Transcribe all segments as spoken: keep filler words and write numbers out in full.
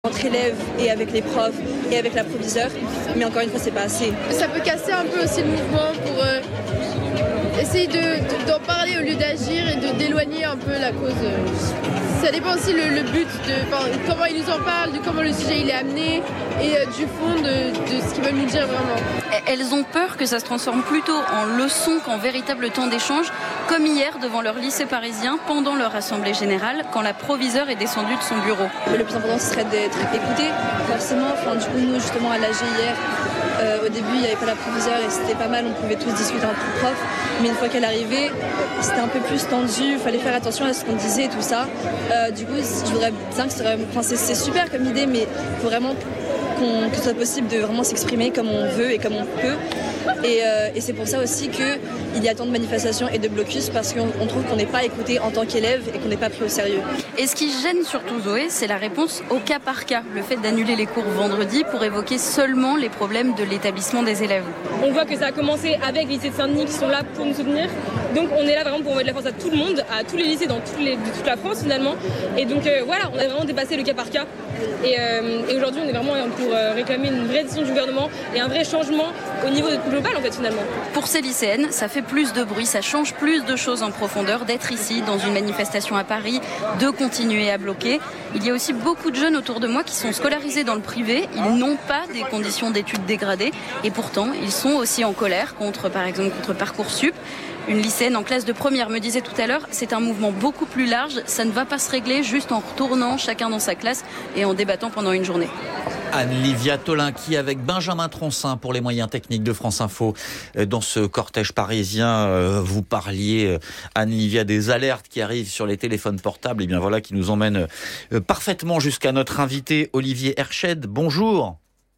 entre élèves et avec les profs et avec la proviseure, mais encore une fois c'est pas assez. Ça peut casser un peu aussi le mouvement pour euh, essayer de, de, d'en parler au lieu d'agir et de d'éloigner un peu la cause. Ça dépend aussi le, le but de enfin, comment ils nous en parlent, de comment le sujet il est amené et euh, du fond de, de ce qu'ils veulent nous dire vraiment. Elles ont peur que ça se transforme plutôt en leçon qu'en véritable temps d'échange, comme hier devant leur lycée parisien pendant leur assemblée générale quand la proviseure est descendue de son bureau. Mais le plus important ce serait d'être écouté forcément. Enfin, du coup nous justement à l'A G hier, euh, au début il n'y avait pas la proviseure et c'était pas mal, on pouvait tous discuter entre profs, mais une fois qu'elle arrivait c'était un peu plus tendu, il fallait faire attention à ce qu'on disait et tout ça. Euh, du coup je voudrais dire que c'est, enfin, c'est, c'est super comme idée, mais il faut vraiment qu'on, que ce soit possible de vraiment s'exprimer comme on veut et comme on peut. Et, euh, et c'est pour ça aussi qu'il y a tant de manifestations et de blocus, parce qu'on on trouve qu'on n'est pas écouté en tant qu'élève et qu'on n'est pas pris au sérieux. Et ce qui gêne surtout Zoé, c'est la réponse au cas par cas, le fait d'annuler les cours vendredi pour évoquer seulement les problèmes de l'établissement des élèves. On voit que ça a commencé avec les lycées de Saint-Denis qui sont là pour nous soutenir. Donc on est là vraiment pour mettre la force à tout le monde, à tous les lycées dans tous les, de toute la France finalement. Et donc euh, voilà, on a vraiment dépassé le cas par cas. Et, euh, et aujourd'hui on est vraiment pour euh, réclamer une vraie décision du gouvernement et un vrai changement au niveau global en fait finalement. Pour ces lycéennes, ça fait plus de bruit, ça change plus de choses en profondeur d'être ici dans une manifestation à Paris, de continuer à bloquer. Il y a aussi beaucoup de jeunes autour de moi qui sont scolarisés dans le privé, ils n'ont pas des conditions d'études dégradées et pourtant ils sont aussi en colère contre par exemple contre Parcoursup. Une lycéenne en classe de première me disait tout à l'heure, c'est un mouvement beaucoup plus large, ça ne va pas se régler juste en retournant chacun dans sa classe et en débattant pendant une journée. Anne-Livia Tolinqui avec Benjamin Troncin pour les moyens techniques de France Info. Dans ce cortège parisien, vous parliez, Anne-Livia, des alertes qui arrivent sur les téléphones portables. Et bien voilà qui nous emmène parfaitement jusqu'à notre invité Olivier Herched. Bonjour.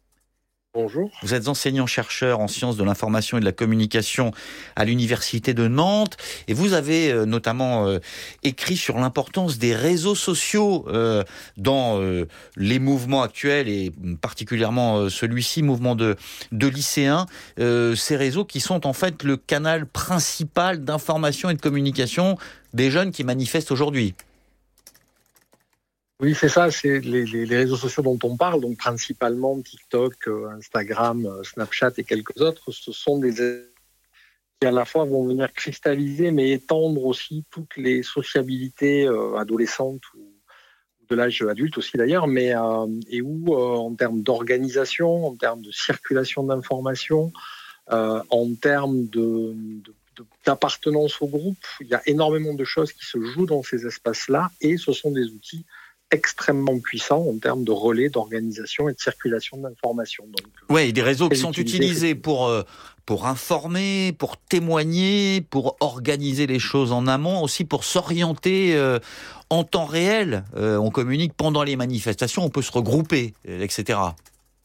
Bonjour. Vous êtes enseignant-chercheur en sciences de l'information et de la communication à l'université de Nantes et vous avez euh, notamment euh, écrit sur l'importance des réseaux sociaux euh, dans euh, les mouvements actuels et particulièrement euh, celui-ci, mouvement de, de lycéens. Euh, ces réseaux qui sont en fait le canal principal d'information et de communication des jeunes qui manifestent aujourd'hui. Oui, c'est ça, c'est les, les, les réseaux sociaux dont on parle, donc principalement TikTok, euh, Instagram, euh, Snapchat et quelques autres, ce sont des qui à la fois vont venir cristalliser mais étendre aussi toutes les sociabilités euh, adolescentes ou de l'âge adulte aussi d'ailleurs, mais euh, et où euh, en termes d'organisation, en termes de circulation d'informations, euh, en termes de, de d'appartenance au groupe, il y a énormément de choses qui se jouent dans ces espaces-là et ce sont des outils extrêmement puissants en termes de relais, d'organisation et de circulation d'informations. Oui, des réseaux qui sont utilisés pour, euh, pour informer, pour témoigner, pour organiser les choses en amont, aussi pour s'orienter euh, en temps réel. Euh, on communique pendant les manifestations, on peut se regrouper, et cetera.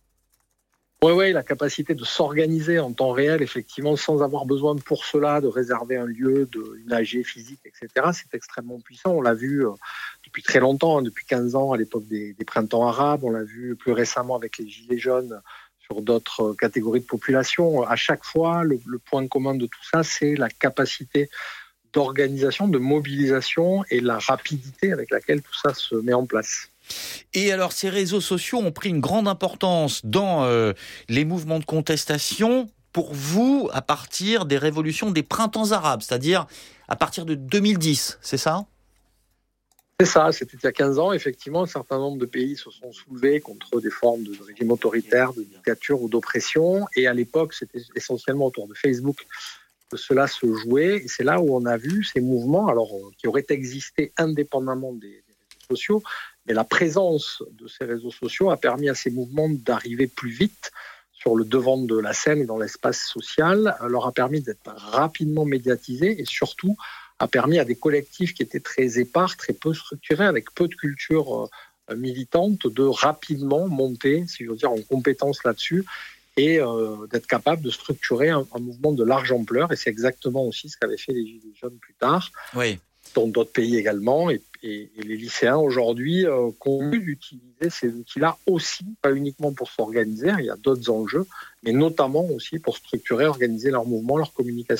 Oui, oui, la capacité de s'organiser en temps réel, effectivement, sans avoir besoin pour cela de réserver un lieu, de, une A G physique, et cetera, c'est extrêmement puissant. On l'a vu euh, depuis très longtemps, hein, depuis quinze ans, à l'époque des, des printemps arabes. On l'a vu plus récemment avec les gilets jaunes sur d'autres catégories de population. À chaque fois, le, le point commun de tout ça, c'est la capacité d'organisation, de mobilisation et la rapidité avec laquelle tout ça se met en place. Et alors, ces réseaux sociaux ont pris une grande importance dans euh, les mouvements de contestation, pour vous, à partir des révolutions des printemps arabes, c'est-à-dire à partir de deux mille dix, c'est ça ? C'est ça, c'était il y a quinze ans. Effectivement, un certain nombre de pays se sont soulevés contre des formes de régime autoritaire, de dictature ou d'oppression. Et à l'époque, c'était essentiellement autour de Facebook que cela se jouait. Et c'est là où on a vu ces mouvements, alors qui auraient existé indépendamment des, des réseaux sociaux, mais la présence de ces réseaux sociaux a permis à ces mouvements d'arriver plus vite sur le devant de la scène et dans l'espace social, leur a permis d'être rapidement médiatisés et surtout a permis à des collectifs qui étaient très épars, très peu structurés, avec peu de culture militante, de rapidement monter, si je veux dire, en compétence là-dessus et euh, d'être capable de structurer un, un mouvement de large ampleur. Et c'est exactement aussi ce qu'avaient fait les Gilets jaunes plus tard. Oui. Dans d'autres pays également, et, et, et les lycéens aujourd'hui euh, continuent d'utiliser ces outils-là aussi, pas uniquement pour s'organiser, il y a d'autres enjeux, mais notamment aussi pour structurer, organiser leur mouvement, leur communication.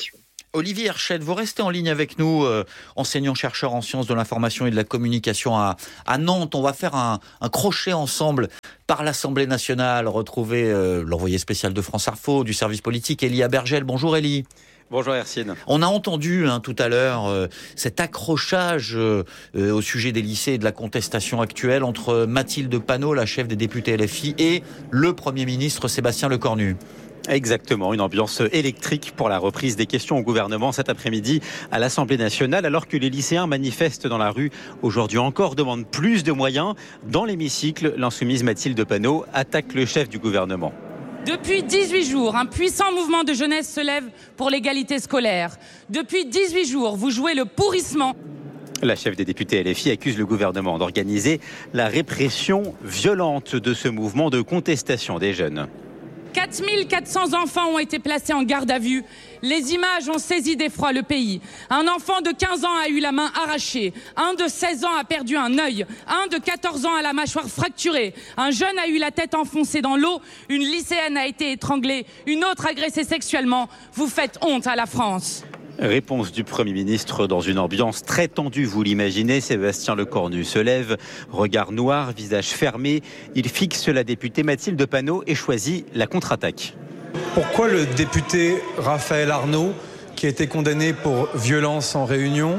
Olivier Herchette, vous restez en ligne avec nous, euh, enseignant-chercheur en sciences de l'information et de la communication à, à Nantes. On va faire un, un crochet ensemble par l'Assemblée nationale, retrouver euh, l'envoyé spécial de France Info, du service politique, Élie Abergel. Bonjour Élie. Bonjour Hercine. On a entendu hein, tout à l'heure euh, cet accrochage euh, euh, au sujet des lycées et de la contestation actuelle entre Mathilde Panot, la chef des députés L F I, et le Premier ministre Sébastien Lecornu. Exactement, une ambiance électrique pour la reprise des questions au gouvernement cet après-midi à l'Assemblée nationale, alors que les lycéens manifestent dans la rue aujourd'hui encore, demandent plus de moyens. Dans l'hémicycle, l'insoumise Mathilde Panot attaque le chef du gouvernement. Depuis dix-huit jours, un puissant mouvement de jeunesse se lève pour l'égalité scolaire. Depuis dix-huit jours, vous jouez le pourrissement. La chef des députés L F I accuse le gouvernement d'organiser la répression violente de ce mouvement de contestation des jeunes. quatre mille quatre cents enfants ont été placés en garde à vue. Les images ont saisi d'effroi le pays. Un enfant de quinze ans a eu la main arrachée. Un de seize ans a perdu un œil. Un de quatorze ans a la mâchoire fracturée. Un jeune a eu la tête enfoncée dans l'eau. Une lycéenne a été étranglée. Une autre agressée sexuellement. Vous faites honte à la France. Réponse du Premier ministre dans une ambiance très tendue, vous l'imaginez. Sébastien Lecornu se lève, regard noir, visage fermé. Il fixe la députée Mathilde Panot et choisit la contre-attaque. Pourquoi le député Raphaël Arnaud, qui a été condamné pour violence en réunion,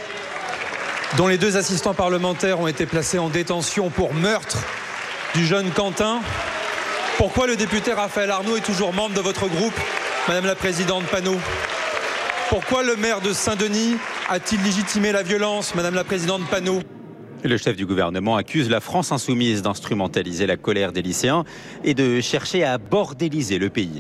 dont les deux assistants parlementaires ont été placés en détention pour meurtre du jeune Quentin, pourquoi le député Raphaël Arnaud est toujours membre de votre groupe, Madame la Présidente Panot ? Pourquoi le maire de Saint-Denis a-t-il légitimé la violence, Madame la Présidente Panot ? Le chef du gouvernement accuse la France insoumise d'instrumentaliser la colère des lycéens et de chercher à bordéliser le pays.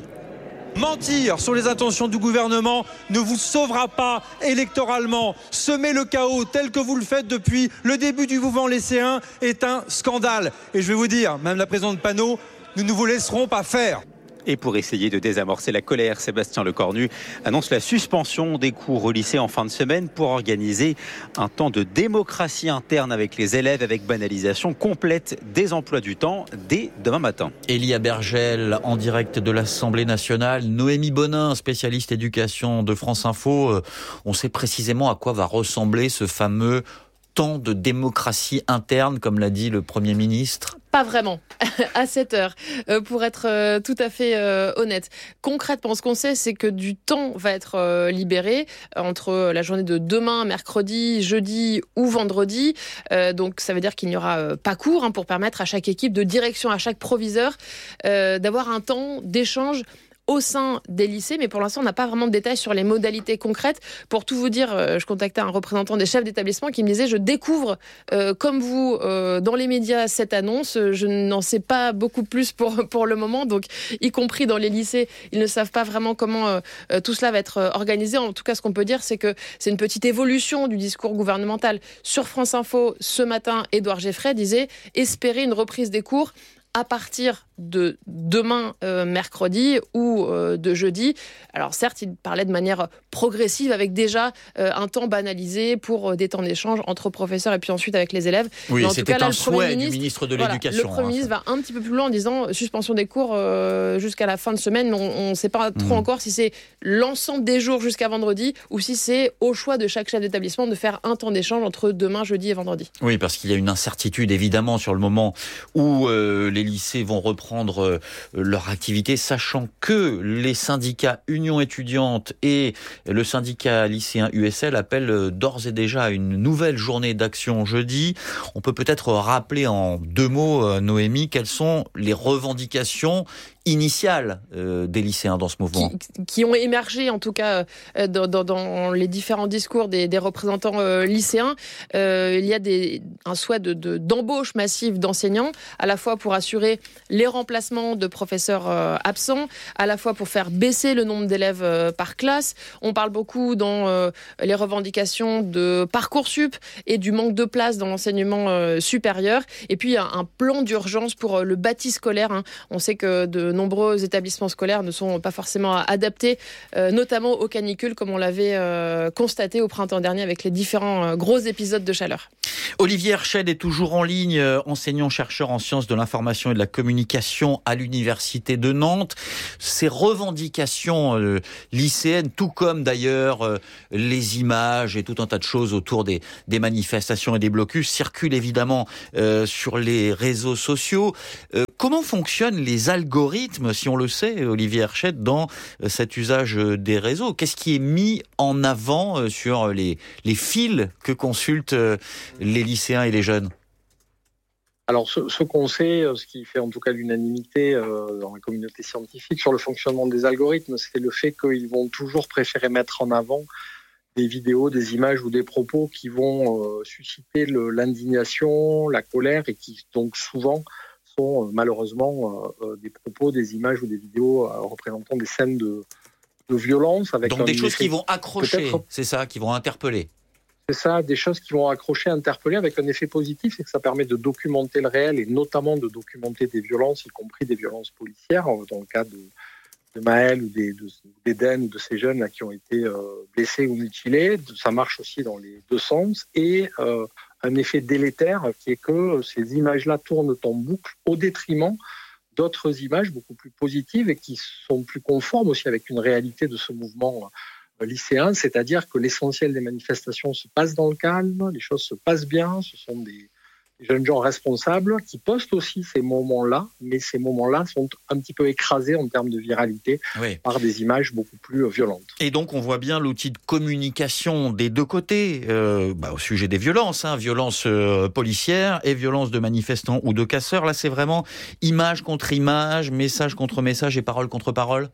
Mentir sur les intentions du gouvernement ne vous sauvera pas électoralement. Semer le chaos tel que vous le faites depuis le début du mouvement lycéen est un scandale. Et je vais vous dire, Madame la Présidente Panot, nous ne vous laisserons pas faire. Et pour essayer de désamorcer la colère, Sébastien Lecornu annonce la suspension des cours au lycée en fin de semaine pour organiser un temps de démocratie interne avec les élèves, avec banalisation complète des emplois du temps dès demain matin. Élie Abergel en direct de l'Assemblée nationale. Noémie Bonin, spécialiste éducation de France Info. On sait précisément à quoi va ressembler ce fameux temps de démocratie interne, comme l'a dit le Premier ministre. Pas vraiment, à cette heure, euh, pour être euh, tout à fait euh, honnête. Concrètement, ce qu'on sait, c'est que du temps va être euh, libéré entre la journée de demain, mercredi, jeudi ou vendredi. Euh, donc, ça veut dire qu'il n'y aura euh, pas cours hein, pour permettre à chaque équipe de direction, à chaque proviseur, euh, d'avoir un temps d'échange au sein des lycées, mais pour l'instant, on n'a pas vraiment de détails sur les modalités concrètes. Pour tout vous dire, euh, je contactais un représentant des chefs d'établissement qui me disait « Je découvre, euh, comme vous, euh, dans les médias, cette annonce. Je n'en sais pas beaucoup plus pour, pour le moment. » Donc, y compris dans les lycées, ils ne savent pas vraiment comment euh, tout cela va être organisé. En tout cas, ce qu'on peut dire, c'est que c'est une petite évolution du discours gouvernemental. Sur France Info, ce matin, Édouard Geffray disait « Espérer une reprise des cours à partir de demain euh, mercredi ou euh, de jeudi. » Alors certes, il parlait de manière progressive avec déjà euh, un temps banalisé pour euh, des temps d'échange entre professeurs et puis ensuite avec les élèves. Oui, mais en c'était tout cas, là, un le souhait ministre, du ministre de voilà, l'Éducation. Le Premier hein, ministre va un petit peu plus loin en disant suspension des cours euh, jusqu'à la fin de semaine. On ne sait pas trop mmh. encore si c'est l'ensemble des jours jusqu'à vendredi ou si c'est au choix de chaque chef d'établissement de faire un temps d'échange entre demain, jeudi et vendredi. Oui, parce qu'il y a une incertitude évidemment sur le moment où euh, les lycées vont reprendre euh, leur activité, sachant que les syndicats Union étudiante et le syndicat lycéen U S L appellent d'ores et déjà à une nouvelle journée d'action jeudi. On peut peut-être rappeler en deux mots, Noémie, quelles sont les revendications initiales euh, des lycéens dans ce mouvement qui, qui ont émergé en tout cas euh, dans, dans, dans les différents discours des, des représentants euh, lycéens. Euh, il y a des, un souhait de, de, d'embauche massive d'enseignants, à la fois pour assurer les remplacements de professeurs euh, absents, à la fois pour faire baisser le nombre d'élèves euh, par classe. On parle beaucoup dans euh, les revendications de Parcoursup et du manque de place dans l'enseignement euh, supérieur. Et puis un, un plan d'urgence pour euh, le bâti scolaire. Hein. On sait que de nombreux établissements scolaires ne sont pas forcément adaptés, euh, notamment aux canicules, comme on l'avait euh, constaté au printemps dernier avec les différents euh, gros épisodes de chaleur. Olivier Hersched est toujours en ligne, euh, enseignant-chercheur en sciences de l'information et de la communication à l'Université de Nantes. Ces revendications euh, lycéennes, tout comme d'ailleurs euh, les images et tout un tas de choses autour des, des manifestations et des blocus, circulent évidemment euh, sur les réseaux sociaux. Euh, comment fonctionnent les algorithmes, si on le sait, Olivier Hersched, dans euh, cet usage des réseaux ? Qu'est-ce qui est mis en avant euh, sur les, les fils que consultent euh, les lycéens et les jeunes ? Alors, ce, ce qu'on sait, ce qui fait en tout cas l'unanimité euh, dans la communauté scientifique sur le fonctionnement des algorithmes, c'est le fait qu'ils vont toujours préférer mettre en avant des vidéos, des images ou des propos qui vont euh, susciter le, l'indignation, la colère et qui donc souvent sont euh, malheureusement euh, des propos, des images ou des vidéos euh, représentant des scènes de, de violence. Avec donc des choses qui vont accrocher, c'est ça, qui vont interpeller. C'est ça, des choses qui vont accrocher, interpeller avec un effet positif, c'est que ça permet de documenter le réel et notamment de documenter des violences, y compris des violences policières, dans le cas de, de Maël ou des, de, d'Eden ou de ces jeunes là, qui ont été euh, blessés ou mutilés. Ça marche aussi dans les deux sens. Et euh, un effet délétère qui est que ces images-là tournent en boucle au détriment d'autres images beaucoup plus positives et qui sont plus conformes aussi avec une réalité de ce mouvement lycéen, c'est-à-dire que l'essentiel des manifestations se passe dans le calme, les choses se passent bien, ce sont des, des jeunes gens responsables qui postent aussi ces moments-là, mais ces moments-là sont un petit peu écrasés en termes de viralité oui. par des images beaucoup plus violentes. Et donc on voit bien l'outil de communication des deux côtés, euh, bah, au sujet des violences, hein, violences euh, policières et violences de manifestants ou de casseurs. Là c'est vraiment image contre image, message contre message et parole contre parole.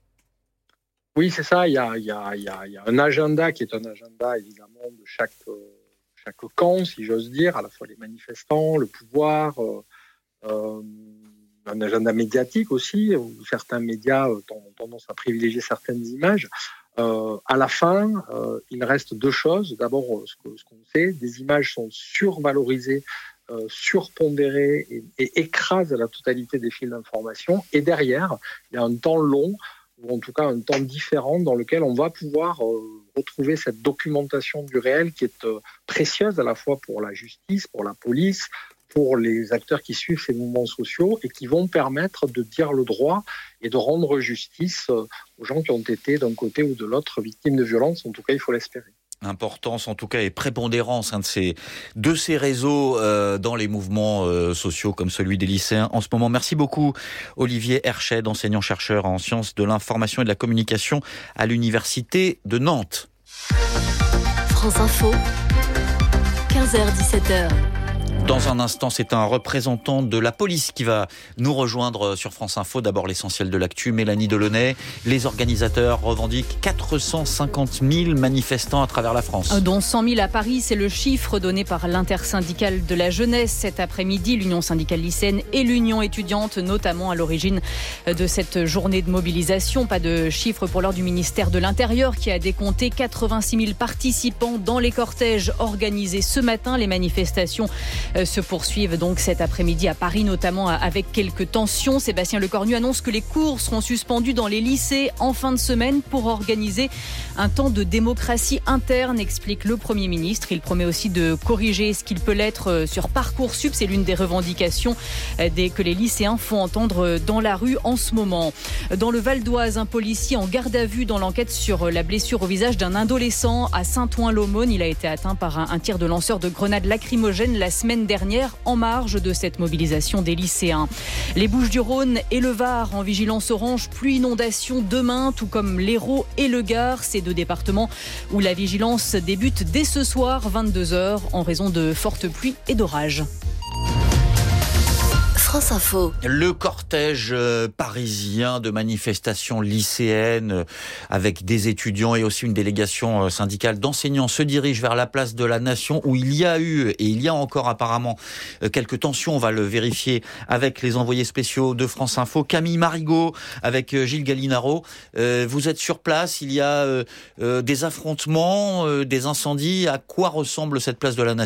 Oui, c'est ça. Il y a, il y a, il y a, il y a un agenda qui est un agenda évidemment de chaque, euh, chaque camp, si j'ose dire, à la fois les manifestants, le pouvoir, euh, euh, un agenda médiatique aussi, où certains médias ont tendance à privilégier certaines images. Euh, à la fin, euh, il reste deux choses. D'abord, ce, que, ce qu'on sait, des images sont survalorisées, euh, surpondérées et, et écrasent la totalité des fils d'information. Et derrière, il y a un temps long, ou en tout cas un temps différent dans lequel on va pouvoir euh, retrouver cette documentation du réel qui est euh, précieuse à la fois pour la justice, pour la police, pour les acteurs qui suivent ces mouvements sociaux et qui vont permettre de dire le droit et de rendre justice euh, aux gens qui ont été d'un côté ou de l'autre victimes de violences. En tout cas, il faut l'espérer. Importance en tout cas et prépondérance hein, de, ces, de ces réseaux euh, dans les mouvements euh, sociaux comme celui des lycéens en ce moment. Merci beaucoup Olivier Hersched, enseignant-chercheur en sciences de l'information et de la communication à l'Université de Nantes. France Info, quinze heures dix-sept heures. Dans un instant, c'est un représentant de la police qui va nous rejoindre sur France Info. D'abord, l'essentiel de l'actu, Mélanie Delaunay. Les organisateurs revendiquent quatre cent cinquante mille manifestants à travers la France. Dont cent mille à Paris, c'est le chiffre donné par l'intersyndicale de la jeunesse. Cet après-midi, l'Union syndicale lycéenne et l'Union étudiante, notamment à l'origine de cette journée de mobilisation. Pas de chiffre pour l'heure du ministère de l'Intérieur qui a décompté quatre-vingt-six mille participants dans les cortèges organisés ce matin. Les manifestations se poursuivent donc cet après-midi à Paris, notamment avec quelques tensions. Sébastien Lecornu annonce que les cours seront suspendus dans les lycées en fin de semaine pour organiser un temps de démocratie interne, explique le Premier ministre. Il promet aussi de corriger ce qu'il peut l'être sur Parcoursup. C'est l'une des revendications que les lycéens font entendre dans la rue en ce moment. Dans le Val d'Oise, un policier en garde à vue dans l'enquête sur la blessure au visage d'un adolescent à Saint-Ouen-l'Aumône. Il a été atteint par un tir de lanceur de grenades lacrymogènes la semaine dernière en marge de cette mobilisation des lycéens. Les Bouches-du-Rhône et le Var en vigilance orange, pluie inondation demain, tout comme l'Hérault et le Gard, ces deux départements où la vigilance débute dès ce soir vingt-deux heures en raison de fortes pluies et d'orages. France Info. Le cortège parisien de manifestations lycéennes avec des étudiants et aussi une délégation syndicale d'enseignants se dirige vers la place de la Nation où il y a eu et il y a encore apparemment quelques tensions. On va le vérifier avec les envoyés spéciaux de France Info. Camille Marigot avec Gilles Gallinaro. Vous êtes sur place, il y a des affrontements, des incendies. À quoi ressemble cette place de la Nation ?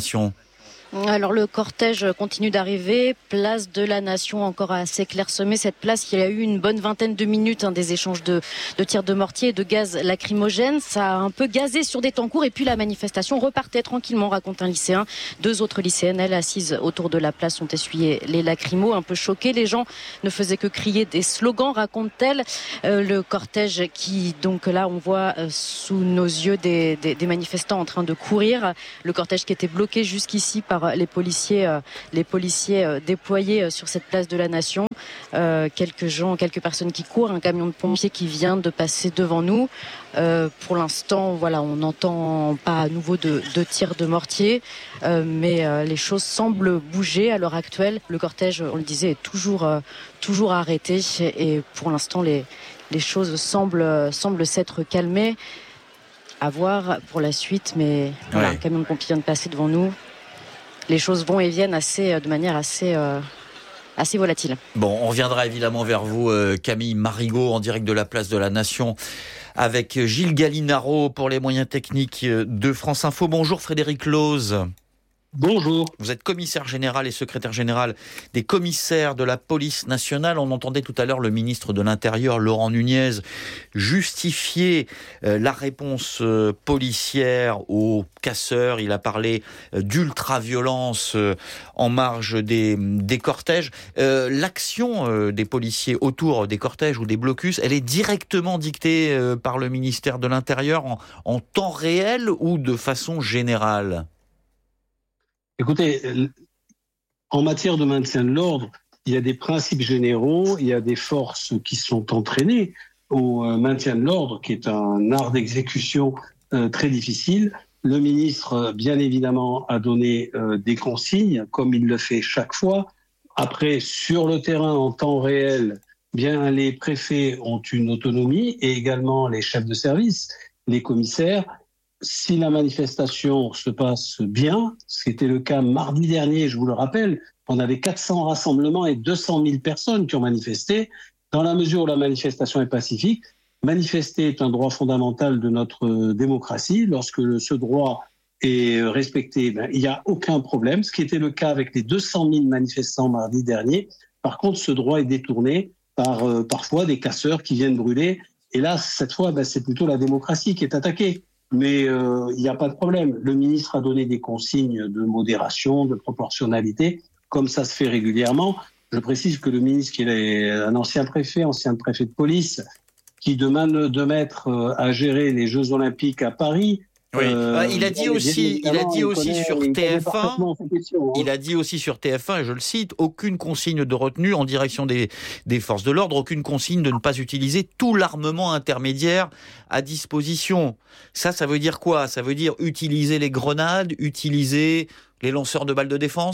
Alors le cortège continue d'arriver, place de la Nation encore assez clairsemée. Cette place, il y a eu une bonne vingtaine de minutes hein, des échanges de, de tirs de mortier et de gaz lacrymogène. Ça a un peu gazé sur des temps courts et puis la manifestation repartait tranquillement, raconte un lycéen. Deux autres lycéennes, elles assises autour de la place, ont essuyé les lacrymos, un peu choquées. Les gens ne faisaient que crier des slogans, raconte-t-elle. Euh, le cortège qui, donc là, on voit euh, sous nos yeux des, des, des manifestants en train de courir. Le cortège qui était bloqué jusqu'ici par les policiers, euh, les policiers euh, déployés euh, sur cette place de la Nation. Euh, quelques gens, quelques personnes qui courent, un camion de pompiers qui vient de passer devant nous. Euh, pour l'instant, voilà, on n'entend pas à nouveau de, de tirs de mortier, euh, mais euh, les choses semblent bouger à l'heure actuelle. Le cortège, on le disait, est toujours, euh, toujours arrêté et pour l'instant, les, les choses semblent, semblent s'être calmées. À voir pour la suite, mais voilà, ouais. Un camion de pompiers vient de passer devant nous. Les choses vont et viennent assez, de manière assez, euh, assez volatile. Bon, on reviendra évidemment vers vous, euh, Camille Marigot, en direct de la place de la Nation, avec Gilles Gallinaro pour les moyens techniques de France Info. Bonjour Frédéric Lose. Bonjour. Vous êtes commissaire général et secrétaire général des commissaires de la police nationale. On entendait tout à l'heure le ministre de l'Intérieur, Laurent Nunez, justifier euh, la réponse euh, policière aux casseurs. Il a parlé euh, d'ultra-violence euh, en marge des, des cortèges. Euh, l'action euh, des policiers autour des cortèges ou des blocus, elle est directement dictée euh, par le ministère de l'Intérieur en, en temps réel ou de façon générale ? Écoutez, en matière de maintien de l'ordre, il y a des principes généraux, il y a des forces qui sont entraînées au maintien de l'ordre, qui est un art d'exécution euh, très difficile. Le ministre, bien évidemment, a donné euh, des consignes, comme il le fait chaque fois. Après, sur le terrain, en temps réel, bien les préfets ont une autonomie et également les chefs de service, les commissaires. Si la manifestation se passe bien, ce qui était le cas mardi dernier, je vous le rappelle, on avait quatre cents rassemblements et deux cent mille personnes qui ont manifesté. Dans la mesure où la manifestation est pacifique, manifester est un droit fondamental de notre démocratie. Lorsque ce droit est respecté, ben, il n'y a aucun problème, ce qui était le cas avec les deux cent mille manifestants mardi dernier. Par contre, ce droit est détourné par euh, parfois des casseurs qui viennent brûler. Et là, cette fois, ben, c'est plutôt la démocratie qui est attaquée. Mais il euh, n'y a pas de problème. Le ministre a donné des consignes de modération, de proportionnalité, comme ça se fait régulièrement. Je précise que le ministre, qui est un ancien préfet, ancien préfet de police, qui demande de mettre euh, à gérer les Jeux Olympiques à Paris. Oui. Euh, il a dit aussi, il a dit aussi connaît, sur T F un, questions, hein. il a dit aussi sur T F un, et je le cite, aucune consigne de retenue en direction des, des forces de l'ordre, aucune consigne de ne pas utiliser tout l'armement intermédiaire à disposition. Ça, ça veut dire quoi ? Ça veut dire utiliser les grenades, utiliser les lanceurs de balles de défense ?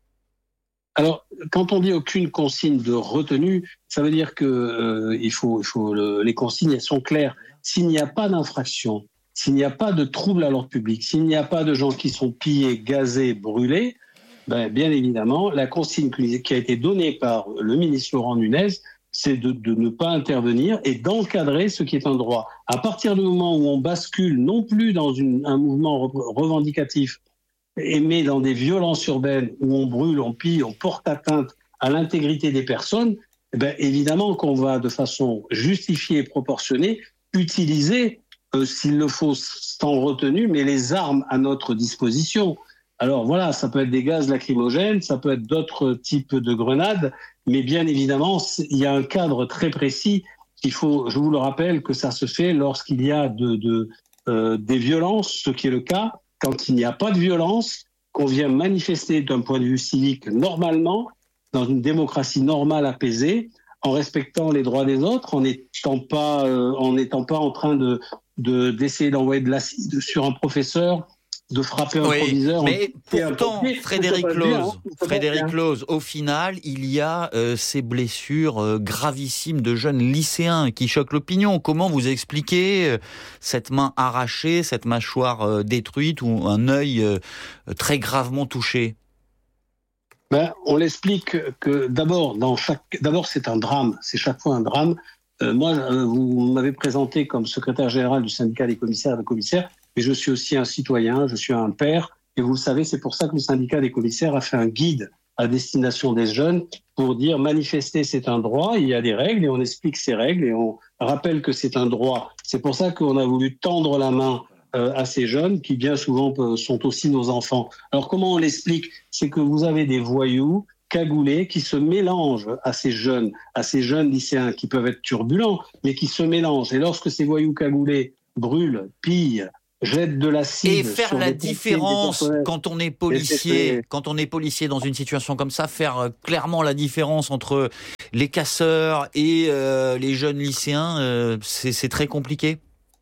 Alors, quand on dit aucune consigne de retenue, ça veut dire que euh, il faut, il faut le, les consignes, elles sont claires. S'il n'y a pas d'infraction, s'il n'y a pas de trouble à l'ordre public, s'il n'y a pas de gens qui sont pillés, gazés, brûlés, ben, bien évidemment, la consigne qui a été donnée par le ministre Laurent Nunez, c'est de, de ne pas intervenir et d'encadrer ce qui est un droit. À partir du moment où on bascule non plus dans une, un mouvement revendicatif, mais dans des violences urbaines où on brûle, on pille, on porte atteinte à l'intégrité des personnes, eh bien, évidemment qu'on va de façon justifiée et proportionnée utiliser, euh, s'il le faut, sans retenue, mais les armes à notre disposition. Alors voilà, ça peut être des gaz lacrymogènes, ça peut être d'autres types de grenades, mais bien évidemment, il y a un cadre très précis qu'il faut, je vous le rappelle, que ça se fait lorsqu'il y a de, de, euh, des violences, ce qui est le cas. Quand il n'y a pas de violence, qu'on vient manifester d'un point de vue civique normalement, dans une démocratie normale apaisée, en respectant les droits des autres, en n'étant pas, euh, en n'étant pas en train de, de, d'essayer d'envoyer de l'acide sur un professeur, de frapper un oui, proviseur. Mais pourtant, Frédéric Lose, Frédéric Lose, au final, il y a euh, ces blessures euh, gravissimes de jeunes lycéens qui choquent l'opinion. Comment vous expliquez euh, cette main arrachée, cette mâchoire euh, détruite ou un œil euh, très gravement touché ? Ben, on l'explique que d'abord, dans chaque, d'abord c'est un drame, c'est chaque fois un drame. Euh, moi, euh, vous m'avez présenté comme secrétaire général du syndicat des commissaires et des commissaires, mais je suis aussi un citoyen, je suis un père, Et vous le savez, c'est pour ça que le syndicat des commissaires a fait un guide à destination des jeunes pour dire manifester c'est un droit, il y a des règles et on explique ces règles et on rappelle que c'est un droit. C'est pour ça qu'on a voulu tendre la main euh, à ces jeunes qui bien souvent peuvent, sont aussi nos enfants. Alors comment on l'explique ? C'est que vous avez des voyous cagoulés qui se mélangent à ces jeunes, à ces jeunes lycéens qui peuvent être turbulents, mais qui se mélangent. Et lorsque ces voyous cagoulés brûlent, pillent, jettent de l'acide et faire sur la des différence des quand on est policier, quand on est policier dans une situation comme ça, faire euh, clairement la différence entre les casseurs et euh, les jeunes lycéens, euh, c'est, c'est très compliqué.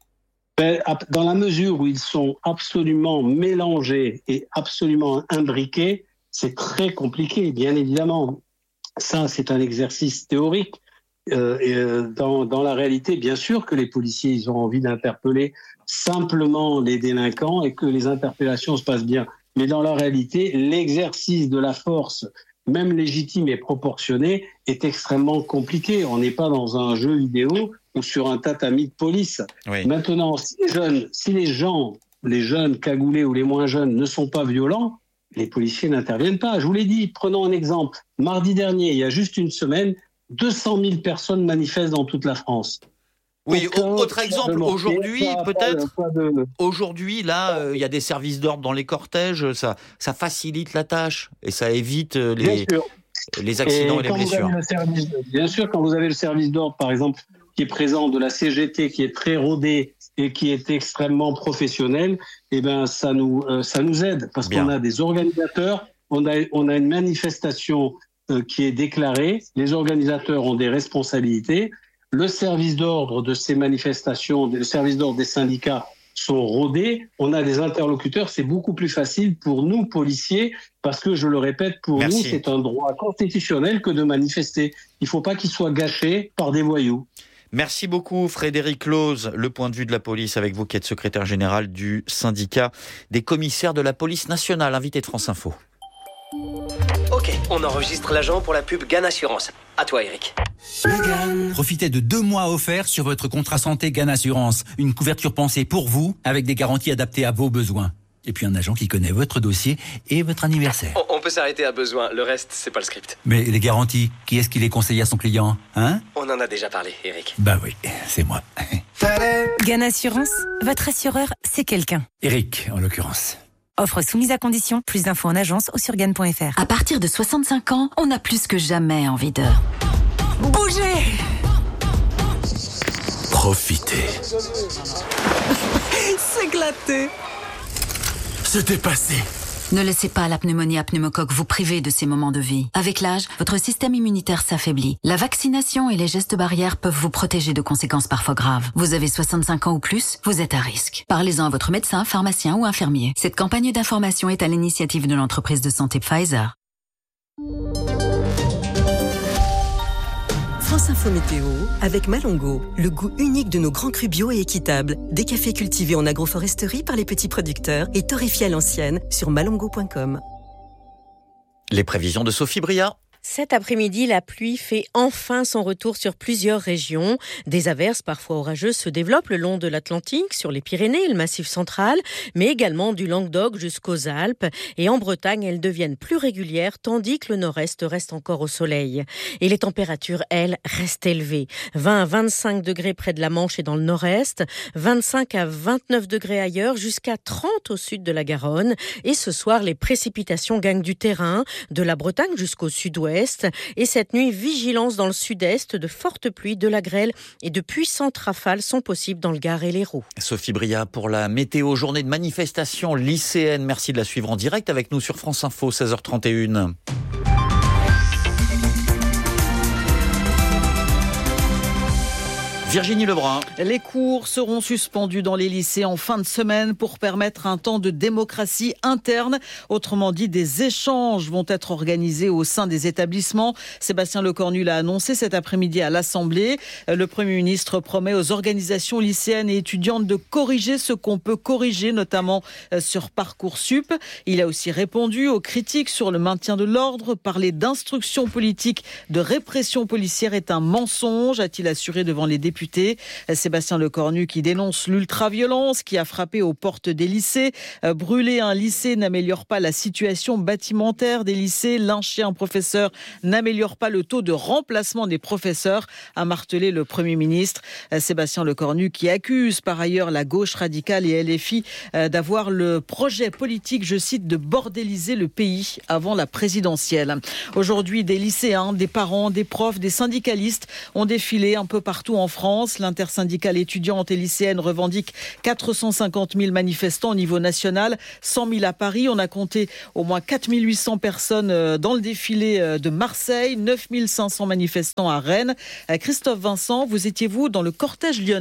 Ben, dans la mesure où ils sont absolument mélangés et absolument imbriqués, c'est très compliqué, bien évidemment. Ça, c'est un exercice théorique. Euh, et, euh, dans, dans la réalité, bien sûr que les policiers, ils ont envie d'interpeller simplement les délinquants et que les interpellations se passent bien. Mais dans la réalité, l'exercice de la force, même légitime et proportionnée, est extrêmement compliqué. On n'est pas dans un jeu vidéo ou sur un tatami de police. Oui. Maintenant, si les jeunes, si les gens, les jeunes cagoulés ou les moins jeunes ne sont pas violents, les policiers n'interviennent pas. Je vous l'ai dit, prenons un exemple. Mardi dernier, il y a juste une semaine, deux cent mille personnes manifestent dans toute la France. Oui, autre exemple, aujourd'hui, peut-être, aujourd'hui, là, il euh, y a des services d'ordre dans les cortèges, ça, ça facilite la tâche et ça évite les, les accidents et, et les blessures. Service, bien sûr, quand vous avez le service d'ordre, par exemple, qui est présent de la C G T, qui est très rodé et qui est extrêmement professionnel, eh ben, ça nous, euh, ça nous aide parce bien. qu'on a des organisateurs, on a, on a une manifestation euh, qui est déclarée, les organisateurs ont des responsabilités. Le service d'ordre de ces manifestations, le service d'ordre des syndicats sont rodés. On a des interlocuteurs. C'est beaucoup plus facile pour nous, policiers, parce que, je le répète, pour Merci. nous, c'est un droit constitutionnel que de manifester. Il ne faut pas qu'il soit gâché par des voyous. Merci beaucoup Frédéric Loz, le point de vue de la police avec vous qui êtes secrétaire général du syndicat des commissaires de la police nationale, invité de France Info. Ok, on enregistre l'agent pour la pub Gann Assurance. À toi Eric. Profitez de deux mois offerts sur votre contrat santé Gann Assurance. Une couverture pensée pour vous avec des garanties adaptées à vos besoins. Et puis un agent qui connaît votre dossier et votre anniversaire. On, on peut s'arrêter à besoin, le reste c'est pas le script. Mais les garanties, qui est-ce qui les conseille à son client, hein ? On en a déjà parlé, Eric. Bah oui, c'est moi. Gann Assurance, votre assureur, c'est quelqu'un. Eric, en l'occurrence. Offre soumise à condition, plus d'infos en agence ou sur gann point f r. À partir de soixante-cinq ans, on a plus que jamais envie de bouger. Profiter. S'éclater. Se dépasser. Ne laissez pas la pneumonie à pneumocoque vous priver de ces moments de vie. Avec l'âge, votre système immunitaire s'affaiblit. La vaccination et les gestes barrières peuvent vous protéger de conséquences parfois graves. Vous avez soixante-cinq ans ou plus, vous êtes à risque. Parlez-en à votre médecin, pharmacien ou infirmier. Cette campagne d'information est à l'initiative de l'entreprise de santé Pfizer. France Info Météo avec Malongo, le goût unique de nos grands crus bio et équitables. Des cafés cultivés en agroforesterie par les petits producteurs et torréfiés à l'ancienne sur malongo point com. Les prévisions de Sophie Bria. Cet après-midi, la pluie fait enfin son retour sur plusieurs régions. Des averses parfois orageuses se développent le long de l'Atlantique, sur les Pyrénées et le Massif central, mais également du Languedoc jusqu'aux Alpes. Et en Bretagne, elles deviennent plus régulières, tandis que le nord-est reste encore au soleil. Et les températures, elles, restent élevées. vingt à vingt-cinq degrés près de la Manche et dans le nord-est, vingt-cinq à vingt-neuf degrés ailleurs, jusqu'à trente au sud de la Garonne. Et ce soir, les précipitations gagnent du terrain, de la Bretagne jusqu'au sud-ouest. Et cette nuit, vigilance dans le sud-est, de fortes pluies, de la grêle et de puissantes rafales sont possibles dans le Gard et l'Hérault. Sophie Bria pour la météo, journée de manifestation lycéenne. Merci de la suivre en direct avec nous sur France Info, seize heures trente et une. Virginie Lebrun. Les cours seront suspendus dans les lycées en fin de semaine pour permettre un temps de démocratie interne. Autrement dit, des échanges vont être organisés au sein des établissements. Sébastien Lecornu l'a annoncé cet après-midi à l'Assemblée. Le Premier ministre promet aux organisations lycéennes et étudiantes de corriger ce qu'on peut corriger, notamment sur Parcoursup. Il a aussi répondu aux critiques sur le maintien de l'ordre. Parler d'instruction politique, de répression policière est un mensonge, a-t-il assuré devant les députés député. Sébastien Lecornu qui dénonce l'ultraviolence qui a frappé aux portes des lycées. Brûler un lycée n'améliore pas la situation bâtimentaire des lycées. Lyncher un professeur n'améliore pas le taux de remplacement des professeurs, a martelé le Premier ministre. Sébastien Lecornu qui accuse par ailleurs la gauche radicale et L F I d'avoir le projet politique, je cite, de bordéliser le pays avant la présidentielle. Aujourd'hui, des lycéens, des parents, des profs, des syndicalistes ont défilé un peu partout en France. L'intersyndicale étudiante et lycéenne revendique quatre cent cinquante mille manifestants au niveau national, cent mille à Paris. On a compté au moins quatre mille huit cents personnes dans le défilé de Marseille, neuf mille cinq cents manifestants à Rennes. Christophe Vincent, vous étiez-vous dans le cortège lyonnais ?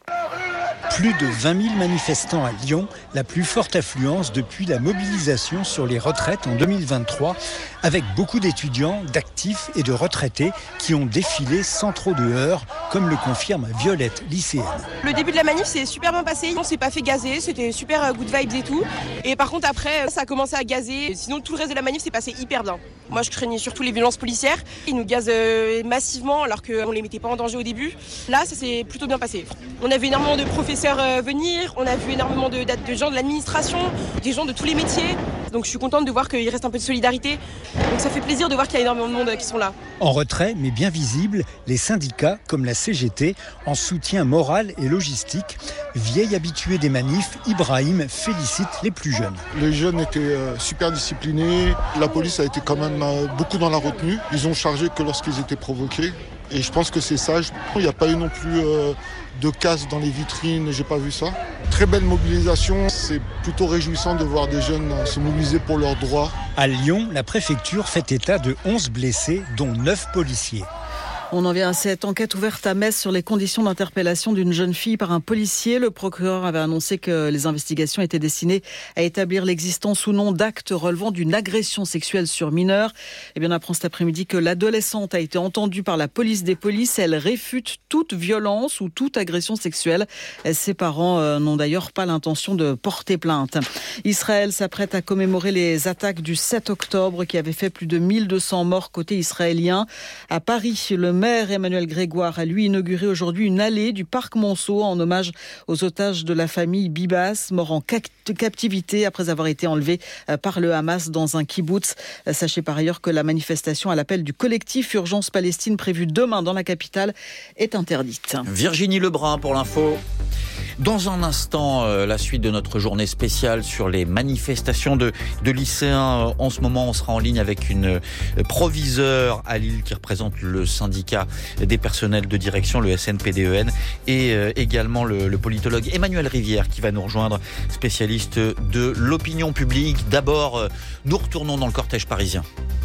Plus de vingt mille manifestants à Lyon, la plus forte affluence depuis la mobilisation sur les retraites en deux mille vingt-trois, avec beaucoup d'étudiants, d'actifs et de retraités qui ont défilé sans trop de heurts, comme le confirme Violette, lycéenne. Le début de la manif s'est super bien passé, on s'est pas fait gazer, c'était super good vibes et tout. Et par contre après, ça a commencé à gazer, sinon tout le reste de la manif s'est passé hyper bien. Moi je craignais surtout les violences policières, ils nous gazent massivement alors qu'on les mettait pas en danger au début. Là ça s'est plutôt bien passé. On avait énormément de professeurs venir, on a vu énormément de, de gens de l'administration, des gens de tous les métiers. Donc je suis contente de voir qu'il reste un peu de solidarité. Donc ça fait plaisir de voir qu'il y a énormément de monde qui sont là. En retrait, mais bien visible, les syndicats comme la C G T en soutien moral et logistique. Vieil habitué des manifs, Ibrahim félicite les plus jeunes. Les jeunes étaient super disciplinés. La police a été quand même beaucoup dans la retenue. Ils ont chargé que lorsqu'ils étaient provoqués. Et je pense que c'est sage. Il n'y a pas eu non plus euh, de casse dans les vitrines, j'ai pas vu ça. Très belle mobilisation, c'est plutôt réjouissant de voir des jeunes se mobiliser pour leurs droits. À Lyon, la préfecture fait état de onze blessés, dont neuf policiers. On en vient à cette enquête ouverte à Metz sur les conditions d'interpellation d'une jeune fille par un policier. Le procureur avait annoncé que les investigations étaient destinées à établir l'existence ou non d'actes relevant d'une agression sexuelle sur mineur. Eh bien, on apprend cet après-midi que l'adolescente a été entendue par la police des polices. Elle réfute toute violence ou toute agression sexuelle. Ses parents n'ont d'ailleurs pas l'intention de porter plainte. Israël s'apprête à commémorer les attaques du sept octobre qui avaient fait plus de mille deux cents morts côté israélien. À Paris, le maire Emmanuel Grégoire a lui inauguré aujourd'hui une allée du parc Monceau en hommage aux otages de la famille Bibas, morts en captivité après avoir été enlevés par le Hamas dans un kibboutz. Sachez par ailleurs que la manifestation à l'appel du collectif Urgence Palestine prévue demain dans la capitale est interdite. Virginie Lebrun pour l'info. Dans un instant, euh, la suite de notre journée spéciale sur les manifestations de, de lycéens. En ce moment, on sera en ligne avec une euh, proviseure à Lille qui représente le syndicat des personnels de direction, le S N P D E N, et euh, également le, le politologue Emmanuel Rivière qui va nous rejoindre, spécialiste de l'opinion publique. D'abord, euh, nous retournons dans le cortège parisien.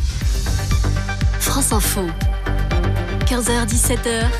France Info, quinze heures dix-sept heures,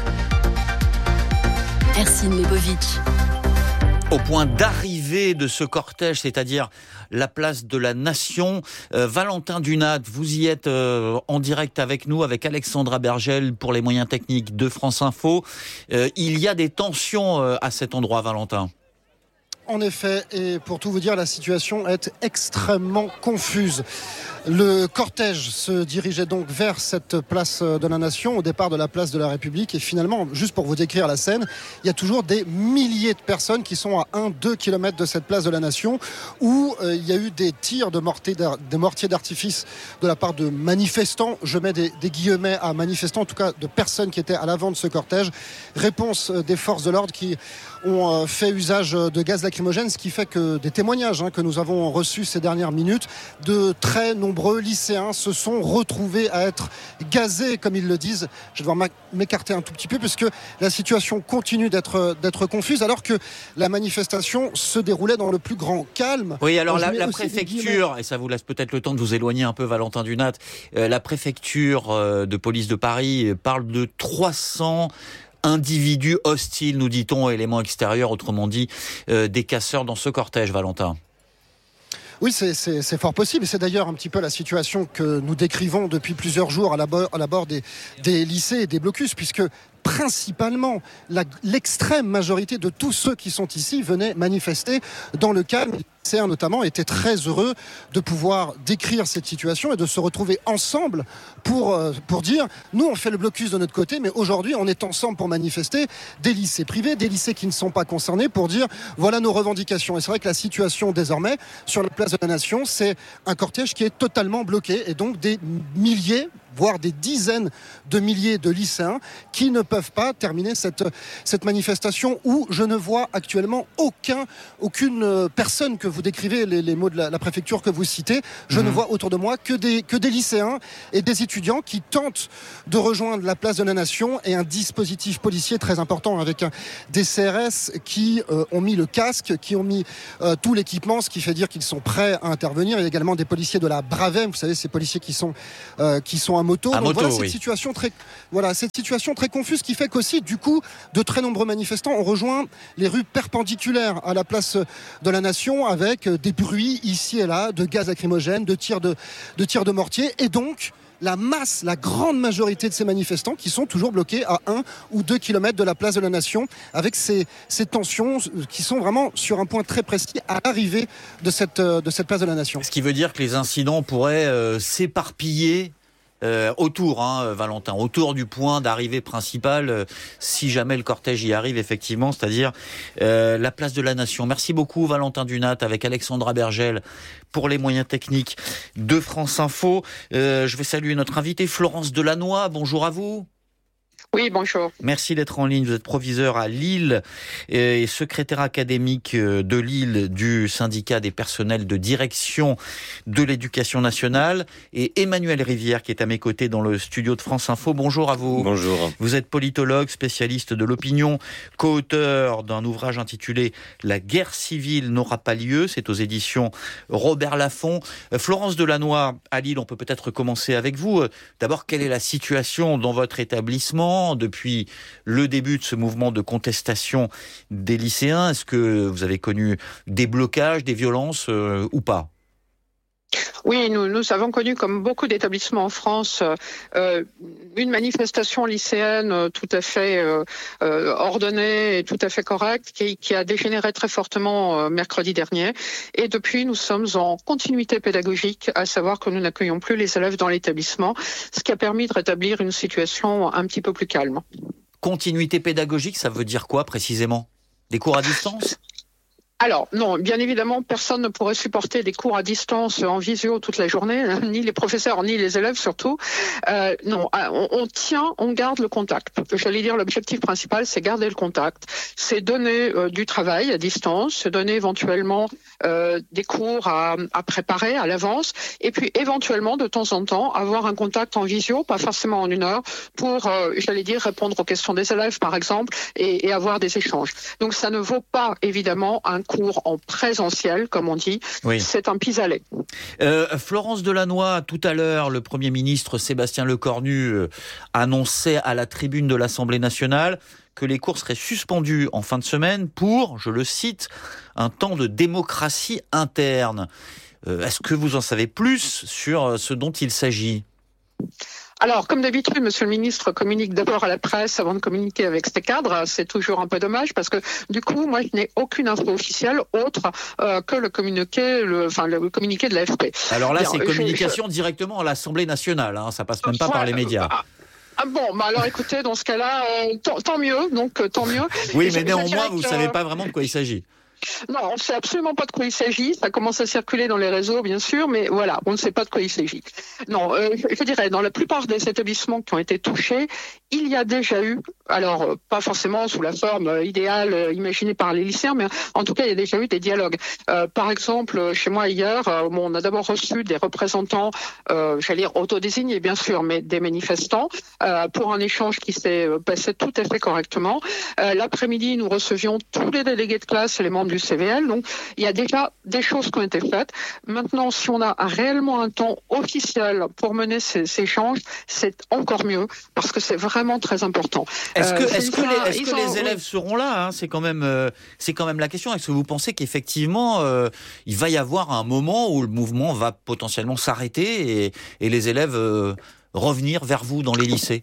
Ercine Lebovitch. Au point d'arrivée de ce cortège, c'est-à-dire la place de la Nation. Euh, Valentin Dunat, vous y êtes euh, en direct avec nous, avec Alexandra Bergel pour les moyens techniques de France Info. Euh, il y a des tensions euh, à cet endroit, Valentin. En effet, et pour tout vous dire, la situation est extrêmement confuse. Le cortège se dirigeait donc vers cette place de la Nation, au départ de la place de la République. Et finalement, juste pour vous décrire la scène, il y a toujours des milliers de personnes qui sont à un à deux kilomètres de cette place de la Nation, où euh, il y a eu des tirs de mortiers, de mortiers d'artifice de la part de manifestants. Je mets des, des guillemets à manifestants, en tout cas de personnes qui étaient à l'avant de ce cortège. Réponse des forces de l'ordre qui ont fait usage de gaz lacrymogène, ce qui fait que des témoignages hein, que nous avons reçus ces dernières minutes, de très nombreux lycéens se sont retrouvés à être gazés, comme ils le disent. Je vais devoir m'écarter un tout petit peu puisque la situation continue d'être, d'être confuse alors que la manifestation se déroulait dans le plus grand calme. Oui, alors la, la préfecture, et ça vous laisse peut-être le temps de vous éloigner un peu, Valentin Dunat, euh, la préfecture euh, de police de Paris parle de trois cents individus hostiles, nous dit-on, éléments extérieurs, autrement dit, euh, des casseurs dans ce cortège, Valentin. Oui, c'est, c'est, c'est fort possible. C'est d'ailleurs un petit peu la situation que nous décrivons depuis plusieurs jours à l'abord, à l'abord des, des lycées et des blocus, puisque principalement la, l'extrême majorité de tous ceux qui sont ici venaient manifester dans le calme. Les lycéens notamment étaient très heureux de pouvoir décrire cette situation et de se retrouver ensemble pour, euh, pour dire nous on fait le blocus de notre côté, mais aujourd'hui on est ensemble pour manifester, des lycées privés, des lycées qui ne sont pas concernés, pour dire voilà nos revendications. Et c'est vrai que la situation désormais sur la place de la Nation, c'est un cortège qui est totalement bloqué et donc des milliers voire des dizaines de milliers de lycéens qui ne peuvent pas terminer cette, cette manifestation où je ne vois actuellement aucun, aucune personne que vous décrivez, les, les mots de la, la préfecture que vous citez, je mmh. ne vois autour de moi que des, que des lycéens et des étudiants qui tentent de rejoindre la place de la Nation et un dispositif policier très important avec un, des C R S qui euh, ont mis le casque, qui ont mis euh, tout l'équipement, ce qui fait dire qu'ils sont prêts à intervenir. Il y a également des policiers de la Bravem, vous savez, ces policiers qui sont, euh, qui sont à moto. À Donc moto, voilà, oui. cette situation très, voilà, cette situation très confuse qui fait qu'aussi, du coup, de très nombreux manifestants ont rejoint les rues perpendiculaires à la place de la Nation avec des bruits ici et là, de gaz lacrymogènes, de tirs de, de tirs de mortier, et donc la masse, la grande majorité de ces manifestants qui sont toujours bloqués à un ou deux kilomètres de la place de la Nation, avec ces, ces tensions qui sont vraiment sur un point très précis à l'arrivée de cette, de cette place de la Nation. Ce qui veut dire que les incidents pourraient euh, s'éparpiller Euh, autour, hein, Valentin, autour du point d'arrivée principale, euh, si jamais le cortège y arrive, effectivement, c'est-à-dire euh, la place de la Nation. Merci beaucoup, Valentin Dunat, avec Alexandra Bergel, pour les moyens techniques de France Info. Euh, je vais saluer notre invitée, Florence Delannoy. Bonjour à vous. Oui, bonjour. Merci d'être en ligne. Vous êtes proviseur à Lille et secrétaire académique de Lille du syndicat des personnels de direction de l'éducation nationale. Et Emmanuel Rivière qui est à mes côtés dans le studio de France Info. Bonjour à vous. Bonjour. Vous êtes politologue, spécialiste de l'opinion, co-auteur d'un ouvrage intitulé « La guerre civile n'aura pas lieu ». C'est aux éditions Robert Laffont. Florence Delannoy, à Lille, on peut peut-être commencer avec vous. D'abord, quelle est la situation dans votre établissement depuis le début de ce mouvement de contestation des lycéens? Est-ce que vous avez connu des blocages, des violences euh, ou pas? Oui, nous, nous avons connu, comme beaucoup d'établissements en France, euh, une manifestation lycéenne euh, tout à fait euh, euh, ordonnée et tout à fait correcte qui, qui a dégénéré très fortement euh, mercredi dernier. Et depuis, nous sommes en continuité pédagogique, à savoir que nous n'accueillons plus les élèves dans l'établissement, ce qui a permis de rétablir une situation un petit peu plus calme. Continuité pédagogique, ça veut dire quoi précisément? Des cours à distance? Alors, non, bien évidemment, personne ne pourrait supporter des cours à distance en visio toute la journée, ni les professeurs, ni les élèves surtout. Euh, non, on, on tient, on garde le contact. J'allais dire, l'objectif principal, c'est garder le contact. C'est donner euh, du travail à distance, c'est donner éventuellement euh, des cours à, à préparer à l'avance, et puis éventuellement, de temps en temps, avoir un contact en visio, pas forcément en une heure, pour, euh, j'allais dire, répondre aux questions des élèves, par exemple, et, et avoir des échanges. Donc, ça ne vaut pas, évidemment, un cours en présentiel, comme on dit, oui. C'est un pis-aller. Euh, Florence Delannoy, tout à l'heure, le Premier ministre Sébastien Lecornu euh, annonçait à la tribune de l'Assemblée nationale que les cours seraient suspendus en fin de semaine pour, je le cite, un temps de démocratie interne. Euh, est-ce que vous en savez plus sur ce dont il s'agit ? Alors, comme d'habitude, Monsieur le Ministre communique d'abord à la presse avant de communiquer avec ses cadres. C'est toujours un peu dommage parce que, du coup, moi, je n'ai aucune info officielle autre euh, que le communiqué, le, enfin, le communiqué de l'A F P. Alors là, Bien, c'est communication je, je... directement à l'Assemblée nationale. Hein, ça passe même pas ouais, par les médias. Ah, ah bon, bah alors écoutez, dans ce cas-là, euh, tant, tant mieux. Donc, euh, tant mieux. Oui, Et mais néanmoins, vous ne que... savez pas vraiment de quoi il s'agit. Non, on ne sait absolument pas de quoi il s'agit. Ça commence à circuler dans les réseaux, bien sûr, mais voilà, on ne sait pas de quoi il s'agit. Non, euh, je, je dirais, dans la plupart des établissements qui ont été touchés, il y a déjà eu, alors euh, pas forcément sous la forme euh, idéale euh, imaginée par les lycéens, mais en tout cas, il y a déjà eu des dialogues. Euh, par exemple, chez moi hier, euh, bon, on a d'abord reçu des représentants, euh, j'allais dire autodésignés, bien sûr, mais des manifestants, euh, pour un échange qui s'est passé tout à fait correctement. Euh, l'après-midi, nous recevions tous les délégués de classe et les membres du C V L. Donc, il y a déjà des choses qui ont été faites. Maintenant, si on a réellement un temps officiel pour mener ces, ces échanges, c'est encore mieux parce que c'est vraiment très important. Est-ce que, euh, est-ce que, les, est-ce que ont... les élèves seront là hein, c'est quand même, euh, c'est quand même la question. Est-ce que vous pensez qu'effectivement, euh, il va y avoir un moment où le mouvement va potentiellement s'arrêter et, et les élèves euh, revenir vers vous dans les lycées ?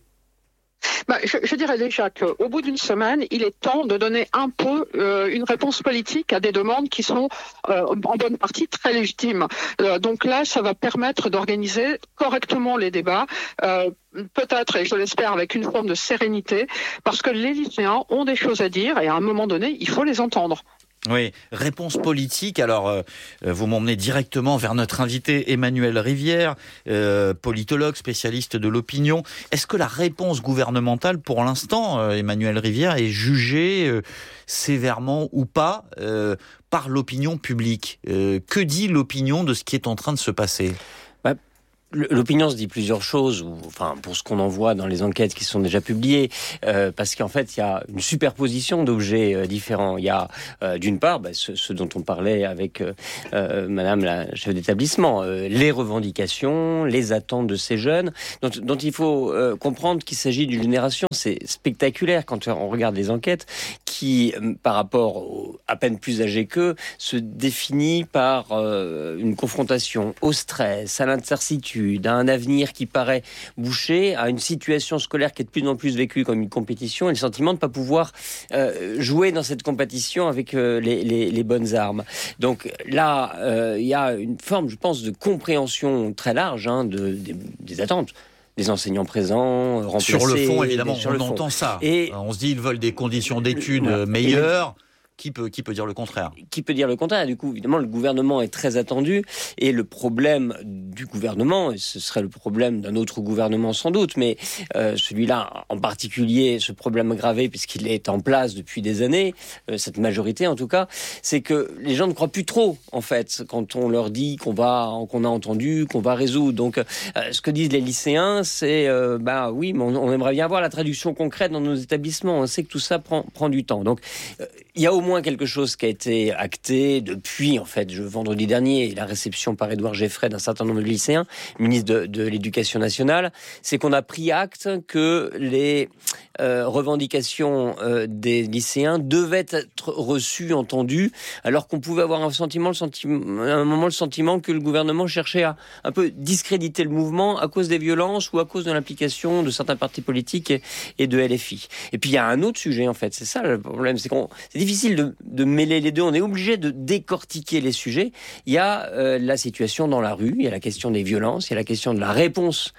Bah, je, je dirais déjà qu'au bout d'une semaine, il est temps de donner un peu euh, une réponse politique à des demandes qui sont euh, en bonne partie très légitimes. Euh, donc là, ça va permettre d'organiser correctement les débats, euh, peut-être, et je l'espère, avec une forme de sérénité, parce que les lycéens ont des choses à dire et à un moment donné, il faut les entendre. Oui, réponse politique. Alors, euh, vous m'emmenez directement vers notre invité Emmanuel Rivière, euh, politologue, spécialiste de l'opinion. Est-ce que la réponse gouvernementale, pour l'instant, euh, Emmanuel Rivière, est jugée euh, sévèrement ou pas euh, par l'opinion publique ? euh, Que dit l'opinion de ce qui est en train de se passer ? L'opinion se dit plusieurs choses, ou, enfin pour ce qu'on en voit dans les enquêtes qui sont déjà publiées, euh, parce qu'en fait il y a une superposition d'objets euh, différents. Il y a euh, d'une part bah, ce, ce dont on parlait avec euh, euh, Madame la chef d'établissement, euh, les revendications, les attentes de ces jeunes, dont, dont il faut euh, comprendre qu'il s'agit d'une génération, c'est spectaculaire quand on regarde les enquêtes, qui euh, par rapport aux à peine plus âgés qu'eux, se définit par euh, une confrontation au stress, à l'incertitude, à un avenir qui paraît bouché, à une situation scolaire qui est de plus en plus vécue comme une compétition et le sentiment de ne pas pouvoir euh, jouer dans cette compétition avec euh, les, les, les bonnes armes. Donc là, il euh, y a une forme, je pense, de compréhension très large hein, de, des, des attentes. Des enseignants présents, remplacés. Sur le fond, évidemment, sur on le fond. entend ça. Et on se dit, ils veulent des conditions d'études voilà. meilleures. Qui peut, qui peut dire le contraire ? Qui peut dire le contraire ? Du coup, évidemment, le gouvernement est très attendu. Et le problème du gouvernement, et ce serait le problème d'un autre gouvernement sans doute, mais euh, celui-là en particulier, ce problème aggravé puisqu'il est en place depuis des années, euh, cette majorité en tout cas, c'est que les gens ne croient plus trop, en fait, quand on leur dit qu'on va, qu'on a entendu, qu'on va résoudre. Donc, euh, ce que disent les lycéens, c'est, euh, bah oui, mais on, on aimerait bien voir la traduction concrète dans nos établissements. On sait que tout ça prend, prend du temps. Donc, euh, il y a au moins quelque chose qui a été acté depuis, en fait, je, vendredi dernier, la réception par Édouard Geffray d'un certain nombre de lycéens, ministre de, de l'Éducation nationale, c'est qu'on a pris acte que les euh, revendications euh, des lycéens devaient être reçues, entendues, alors qu'on pouvait avoir un sentiment, le sentiment, à un moment le sentiment que le gouvernement cherchait à un peu discréditer le mouvement à cause des violences ou à cause de l'implication de certains partis politiques et, et de L F I. Et puis il y a un autre sujet, en fait, c'est ça le problème, c'est qu'on c'est difficile de, de mêler les deux, on est obligé de décortiquer les sujets. Il y a euh, la situation dans la rue, il y a la question des violences, il y a la question de la réponse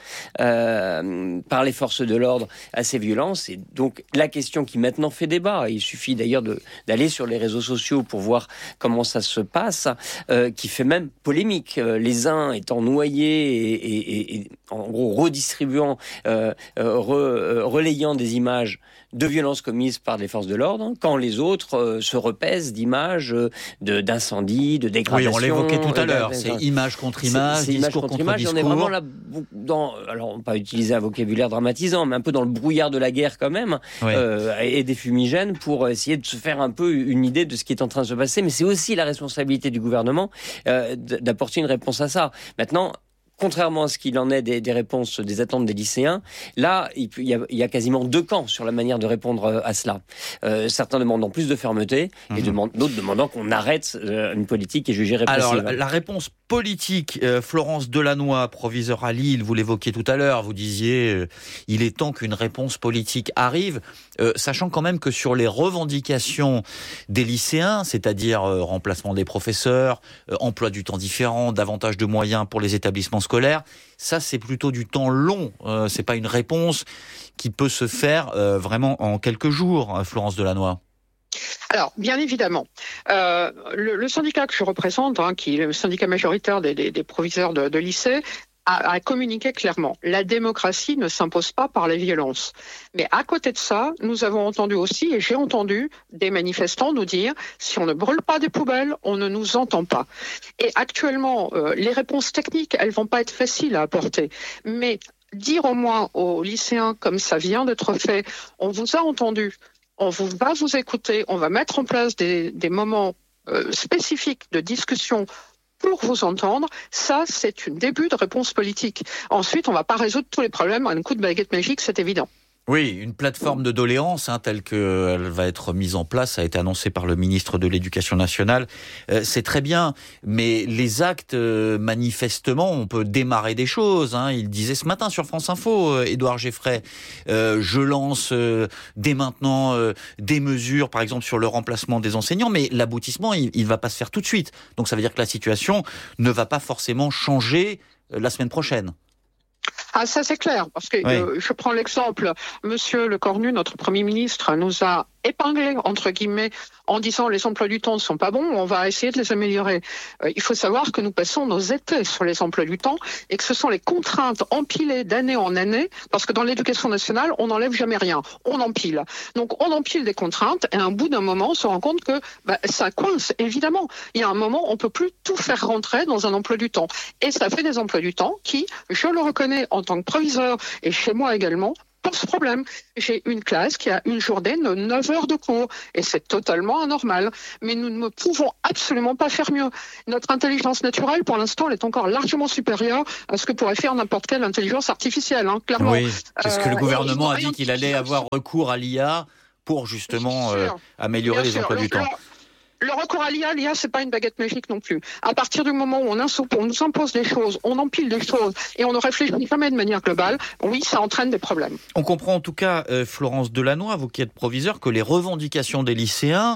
euh, par les forces de l'ordre à ces violences, et donc la question qui maintenant fait débat, il suffit d'ailleurs de, d'aller sur les réseaux sociaux pour voir comment ça se passe, euh, qui fait même polémique, euh, les uns étant noyés et, et, et en gros redistribuant, euh, euh, re, euh, relayant des images de violences commises par les forces de l'ordre, quand les autres euh, se repaissent d'images euh, de, d'incendies, de dégradations. Oui, on l'évoquait tout à l'heure, c'est image contre image, c'est, c'est discours contre, contre image, discours. On est vraiment là, dans, alors on va pas utiliser un vocabulaire dramatisant, mais un peu dans le brouillard de la guerre quand même, oui. euh, et des fumigènes pour essayer de se faire un peu une idée de ce qui est en train de se passer. Mais c'est aussi la responsabilité du gouvernement euh, d'apporter une réponse à ça. Maintenant, contrairement à ce qu'il en est des, des réponses, des attentes des lycéens, là, il, peut, il, y a, il y a quasiment deux camps sur la manière de répondre à cela. Euh, certains demandant plus de fermeté, mmh. et demandent, d'autres demandant qu'on arrête euh, une politique qui est jugée répressive. Alors, la, la réponse politique, euh, Florence Delannoy, proviseure à Lille, vous l'évoquiez tout à l'heure, vous disiez euh, il est temps qu'une réponse politique arrive, euh, sachant quand même que sur les revendications des lycéens, c'est-à-dire euh, remplacement des professeurs, euh, emploi du temps différent, davantage de moyens pour les établissements scolaire, ça c'est plutôt du temps long, euh, c'est pas une réponse qui peut se faire euh, vraiment en quelques jours, Florence Delannoy. Alors, bien évidemment, euh, le, le syndicat que je représente, hein, qui est le syndicat majoritaire des, des, des proviseurs de, de lycée, a, a communiqué clairement. La démocratie ne s'impose pas par les violences. Mais à côté de ça, nous avons entendu aussi, et j'ai entendu des manifestants nous dire, si on ne brûle pas des poubelles, on ne nous entend pas. Et actuellement, euh, les réponses techniques, elles vont pas être faciles à apporter. Mais dire au moins aux lycéens, comme ça vient d'être fait, on vous a entendu, on vous, va vous écouter, on va mettre en place des, des moments euh, spécifiques de discussion pour vous entendre, ça, c'est un début de réponse politique. Ensuite, on ne va pas résoudre tous les problèmes à un coup de baguette magique, c'est évident. Oui, une plateforme de doléances, hein, telle qu'elle va être mise en place, a été annoncée par le ministre de l'Éducation nationale. Euh, c'est très bien, mais les actes, euh, manifestement, on peut démarrer des choses. Hein. Il disait ce matin sur France Info, euh, Édouard Geffray, euh, je lance euh, dès maintenant euh, des mesures, par exemple sur le remplacement des enseignants, mais l'aboutissement, il ne va pas se faire tout de suite. Donc ça veut dire que la situation ne va pas forcément changer euh, la semaine prochaine. Ah, ça c'est clair, parce que oui. euh, je prends l'exemple, Monsieur Lecornu, notre Premier ministre, nous a épinglé, entre guillemets, en disant les emplois du temps ne sont pas bons, on va essayer de les améliorer. Euh, il faut savoir que nous passons nos étés sur les emplois du temps et que ce sont les contraintes empilées d'année en année, parce que dans l'éducation nationale, on n'enlève jamais rien, on empile. Donc on empile des contraintes et à un bout d'un moment, on se rend compte que bah, ça coince, évidemment. Il y a un moment, on ne peut plus tout faire rentrer dans un emploi du temps. Et ça fait des emplois du temps qui, je le reconnais en tant que proviseur et chez moi également, pose problème. J'ai une classe qui a une journée de neuf heures de cours et c'est totalement anormal. Mais nous ne pouvons absolument pas faire mieux. Notre intelligence naturelle, pour l'instant, elle est encore largement supérieure à ce que pourrait faire n'importe quelle intelligence artificielle, hein, clairement. Oui, parce que le gouvernement euh, a dit qu'il allait avoir recours à l'I A pour justement euh, améliorer Bien les emplois du temps. Le recours à l'I A, l'I A, c'est pas une baguette magique non plus. À partir du moment où on, insou- on nous impose des choses, on empile des choses et on ne réfléchit jamais de manière globale, oui, ça entraîne des problèmes. On comprend en tout cas, euh, Florence Delannoy, vous qui êtes proviseur, que les revendications des lycéens,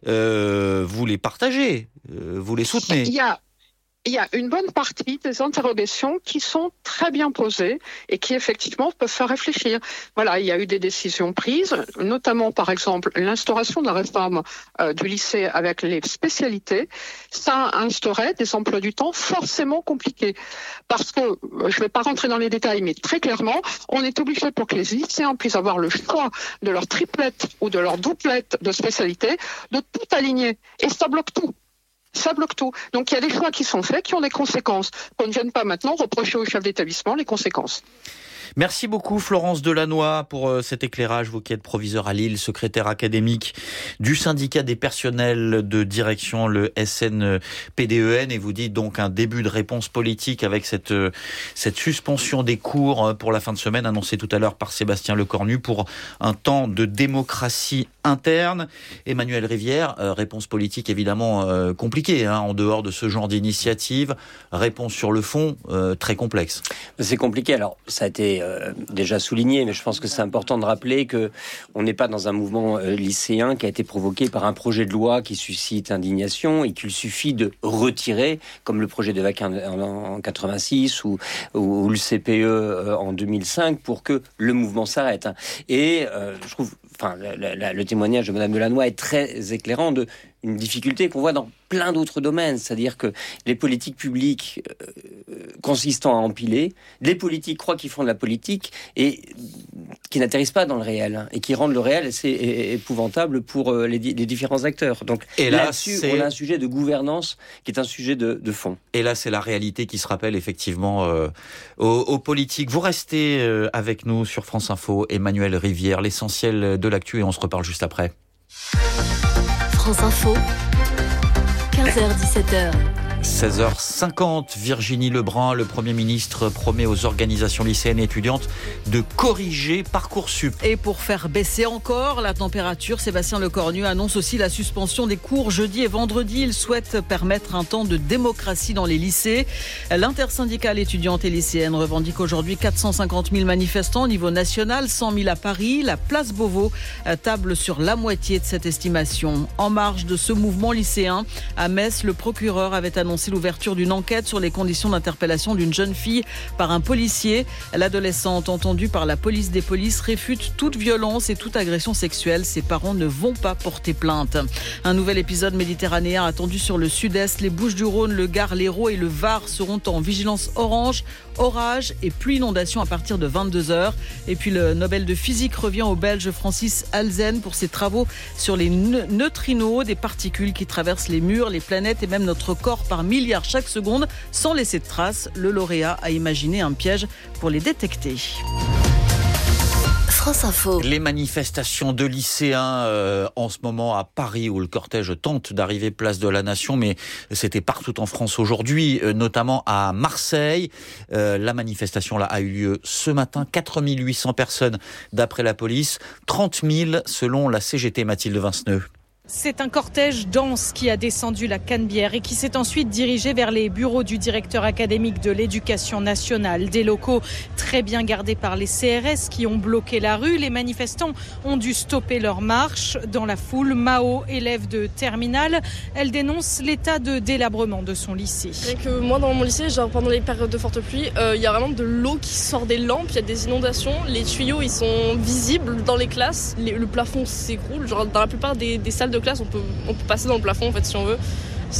euh, vous les partagez, euh, vous les soutenez. Il y a Il y a une bonne partie des interrogations qui sont très bien posées et qui effectivement peuvent faire réfléchir. Voilà, il y a eu des décisions prises, notamment par exemple l'instauration de la réforme euh, du lycée avec les spécialités. Ça instaurait des emplois du temps forcément compliqués. Parce que, je ne vais pas rentrer dans les détails, mais très clairement, on est obligé pour que les lycéens puissent avoir le choix de leur triplette ou de leur doublette de spécialité, de tout aligner. Et ça bloque tout. Ça bloque tout. Donc il y a des choix qui sont faits, qui ont des conséquences. Qu'on ne vienne pas maintenant reprocher au chef d'établissement les conséquences. Merci beaucoup Florence Delannoy pour euh, cet éclairage, vous qui êtes proviseur à Lille, secrétaire académique du syndicat des personnels de direction, le S N P D E N, et vous dites donc un début de réponse politique avec cette, euh, cette suspension des cours pour la fin de semaine annoncée tout à l'heure par Sébastien Lecornu pour un temps de démocratie interne. Emmanuel Rivière, euh, réponse politique évidemment euh, compliquée, hein, en dehors de ce genre d'initiative, réponse sur le fond euh, très complexe. C'est compliqué, alors ça a été Euh, déjà souligné, mais je pense que c'est important de rappeler que on n'est pas dans un mouvement euh, lycéen qui a été provoqué par un projet de loi qui suscite indignation et qu'il suffit de retirer, comme le projet de Vaquin en, en quatre-vingt-six ou, ou le C P E euh, en deux mille cinq, pour que le mouvement s'arrête. Et euh, je trouve, enfin, la, la, le témoignage de Madame Delannoy est très éclairant de une difficulté qu'on voit dans plein d'autres domaines, c'est-à-dire que les politiques publiques euh, consistant à empiler, les politiques croient qu'ils font de la politique et qui n'atterrissent pas dans le réel, hein, et qui rendent le réel assez épouvantable pour euh, les, les différents acteurs. Donc et là, là-dessus, c'est... on a un sujet de gouvernance qui est un sujet de, de fond. Et là, c'est la réalité qui se rappelle effectivement euh, aux, aux politiques. Vous restez euh, avec nous sur France Info, Emmanuel Rivière, l'essentiel de l'actu, et on se reparle juste après. France Info, quinze heures dix-sept heures. seize heures cinquante, Virginie Lebrun, le Premier ministre, promet aux organisations lycéennes et étudiantes de corriger Parcoursup. Et pour faire baisser encore la température, Sébastien Lecornu annonce aussi la suspension des cours jeudi et vendredi. Il souhaite permettre un temps de démocratie dans les lycées. L'intersyndicale étudiante et lycéenne revendique aujourd'hui quatre cent cinquante mille manifestants au niveau national, cent mille à Paris. La place Beauvau table sur la moitié de cette estimation. En marge de ce mouvement lycéen, à Metz, le procureur avait annoncé l'ouverture d'une enquête sur les conditions d'interpellation d'une jeune fille par un policier. L'adolescente, entendue par la police des polices, réfute toute violence et toute agression sexuelle. Ses parents ne vont pas porter plainte. Un nouvel épisode méditerranéen attendu sur le sud-est. Les Bouches-du-Rhône, le Gard, l'Hérault et le Var seront en vigilance orange, orage et pluie inondation à partir de vingt-deux heures. Et puis le Nobel de physique revient au Belge Francis Halzen pour ses travaux sur les ne- neutrinos, des particules qui traversent les murs, les planètes et même notre corps par milliards chaque seconde sans laisser de traces. Le lauréat a imaginé un piège pour les détecter. France Info. Les manifestations de lycéens euh, en ce moment à Paris où le cortège tente d'arriver place de la Nation, mais c'était partout en France aujourd'hui, euh, notamment à Marseille. Euh, la manifestation là a eu lieu ce matin, quatre mille huit cents personnes d'après la police, trente mille selon la C G T. Mathilde Vinceneux. C'est un cortège dense qui a descendu la Canebière et qui s'est ensuite dirigé vers les bureaux du directeur académique de l'Éducation nationale. Des locaux très bien gardés par les C R S qui ont bloqué la rue. Les manifestants ont dû stopper leur marche. Dans la foule, Mao, élève de terminale, elle dénonce l'état de délabrement de son lycée. Rien que moi dans mon lycée, genre pendant les périodes de forte pluie, il euh, y a vraiment de l'eau qui sort des lampes, il y a des inondations, les tuyaux ils sont visibles dans les classes, les, le plafond s'écroule. Genre dans la plupart des, des salles de classe, on peut, on peut passer dans le plafond en fait si on veut.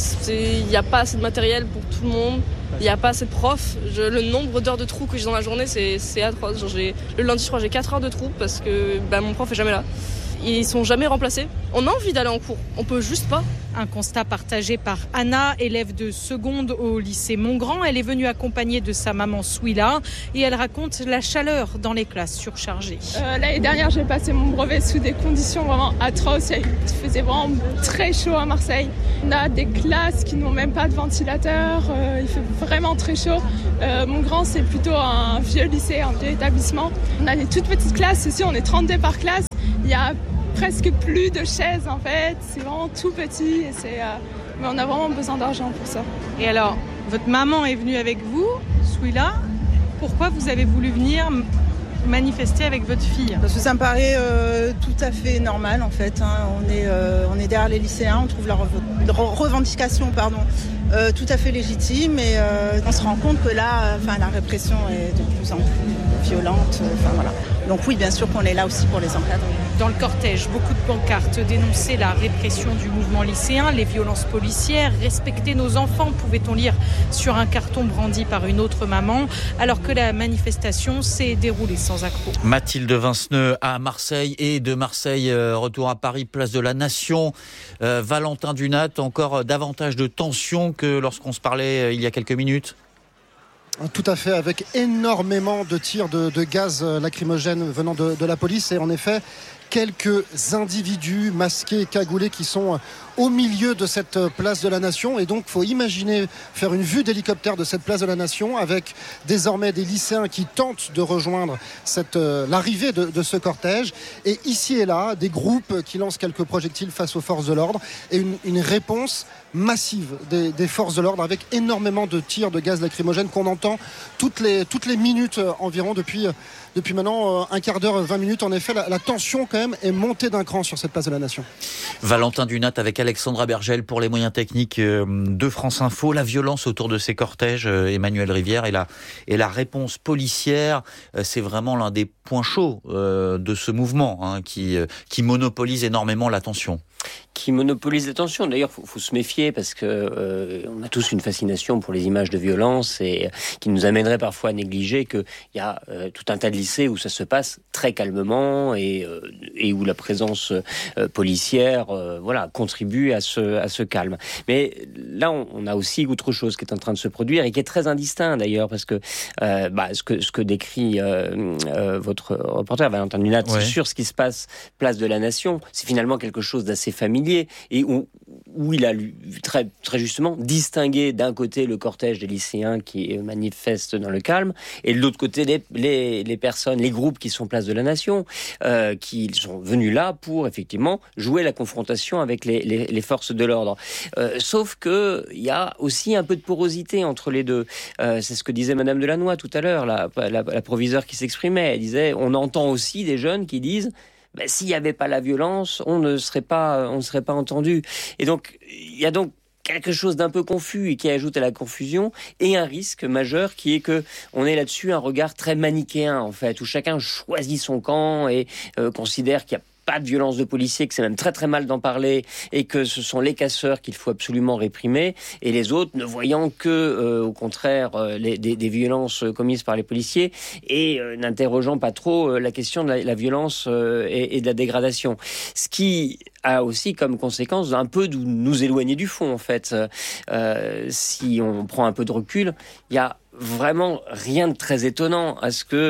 Il n'y a pas assez de matériel pour tout le monde, il n'y a pas assez de profs. Je, le nombre d'heures de trous que j'ai dans la journée, c'est, c'est atroce. Genre, j'ai, le lundi, je crois, j'ai quatre heures de trous parce que bah, mon prof est jamais là. Ils sont jamais remplacés. On a envie d'aller en cours, on peut juste pas. Un constat partagé par Anna, élève de seconde au lycée Montgrand. Elle est venue accompagnée de sa maman Souila et elle raconte la chaleur dans les classes surchargées. Euh, l'année dernière, j'ai passé mon brevet sous des conditions vraiment atroces. Il faisait vraiment très chaud à Marseille. On a des classes qui n'ont même pas de ventilateur. Euh, il fait vraiment très chaud. Euh, Montgrand, c'est plutôt un vieux lycée, un vieux établissement. On a des toutes petites classes. Ici, on est trente-deux par classe. Il y a presque plus de chaises en fait, c'est vraiment tout petit et c'est, euh, mais on a vraiment besoin d'argent pour ça. Et alors, votre maman est venue avec vous, Souila. Pourquoi vous avez voulu venir manifester avec votre fille? Parce que ça me paraît euh, tout à fait normal en fait. Hein. On est, euh, on est derrière les lycéens, on trouve leurs rev- revendications pardon, euh, tout à fait légitimes et euh, on se rend compte que là, enfin, la répression est de plus en plus violente. Enfin voilà. Donc oui, bien sûr qu'on est là aussi pour les encadrer. Dans le cortège, beaucoup de pancartes dénonçaient la répression du mouvement lycéen, les violences policières, respecter nos enfants, pouvait-on lire sur un carton brandi par une autre maman, alors que la manifestation s'est déroulée sans accroc. Mathilde Vinceneux à Marseille et de Marseille, euh, retour à Paris, place de la Nation. Euh, Valentin Dunat, encore davantage de tension que lorsqu'on se parlait euh, il y a quelques minutes. Tout à fait, avec énormément de tirs de, de gaz lacrymogène venant de, de la police. Et en effet, quelques individus masqués et cagoulés qui sont au milieu de cette place de la Nation. Et donc, il faut imaginer faire une vue d'hélicoptère de cette place de la Nation avec désormais des lycéens qui tentent de rejoindre cette, euh, l'arrivée de, de ce cortège. Et ici et là, des groupes qui lancent quelques projectiles face aux forces de l'ordre et une, une réponse massive des, des forces de l'ordre avec énormément de tirs de gaz lacrymogène qu'on entend toutes les, toutes les minutes environ depuis, depuis maintenant un quart d'heure, vingt minutes. En effet, la, la tension quand même est montée d'un cran sur cette place de la Nation. Valentin Dunat avec Alexandra Bergel pour les moyens techniques de France Info. La violence autour de ces cortèges, Emmanuel Rivière, et la, et la réponse policière, c'est vraiment l'un des points chauds de ce mouvement hein, qui, qui monopolise énormément l'attention. Qui monopolise l'attention. D'ailleurs, faut, faut se méfier parce que euh, on a tous une fascination pour les images de violence et euh, qui nous amènerait parfois à négliger qu'il y a euh, tout un tas de lycées où ça se passe très calmement et, euh, et où la présence euh, policière, euh, voilà, contribue à ce à ce calme. Mais là, on, on a aussi autre chose qui est en train de se produire et qui est très indistinct d'ailleurs parce que euh, bah, ce que ce que décrit euh, euh, votre reporter Valentin Dunat ouais. sur ce qui se passe place de la Nation, c'est finalement quelque chose d'assez familier et où, où il a très, très justement distingué d'un côté le cortège des lycéens qui manifestent dans le calme et de l'autre côté les, les, les personnes, les groupes qui sont place de la Nation, euh, qui sont venus là pour effectivement jouer la confrontation avec les, les, les forces de l'ordre. Euh, sauf que il y a aussi un peu de porosité entre les deux. Euh, c'est ce que disait Madame Delannoy tout à l'heure, la, la, la proviseure qui s'exprimait. Elle disait, on entend aussi des jeunes qui disent ben, s'il n'y avait pas la violence, on ne serait pas, on ne serait pas entendu. Et donc, il y a donc quelque chose d'un peu confus et qui ajoute à la confusion et un risque majeur qui est que on est là-dessus un regard très manichéen en fait, où chacun choisit son camp et euh, considère qu'il y a pas de violence de policiers, que c'est même très très mal d'en parler et que ce sont les casseurs qu'il faut absolument réprimer et les autres ne voyant que euh, au contraire euh, les, des, des violences commises par les policiers et euh, n'interrogeant pas trop euh, la question de la, la violence euh, et, et de la dégradation. Ce qui a aussi comme conséquence un peu de nous éloigner du fond en fait. Euh, si on prend un peu de recul, il y a vraiment rien de très étonnant à ce que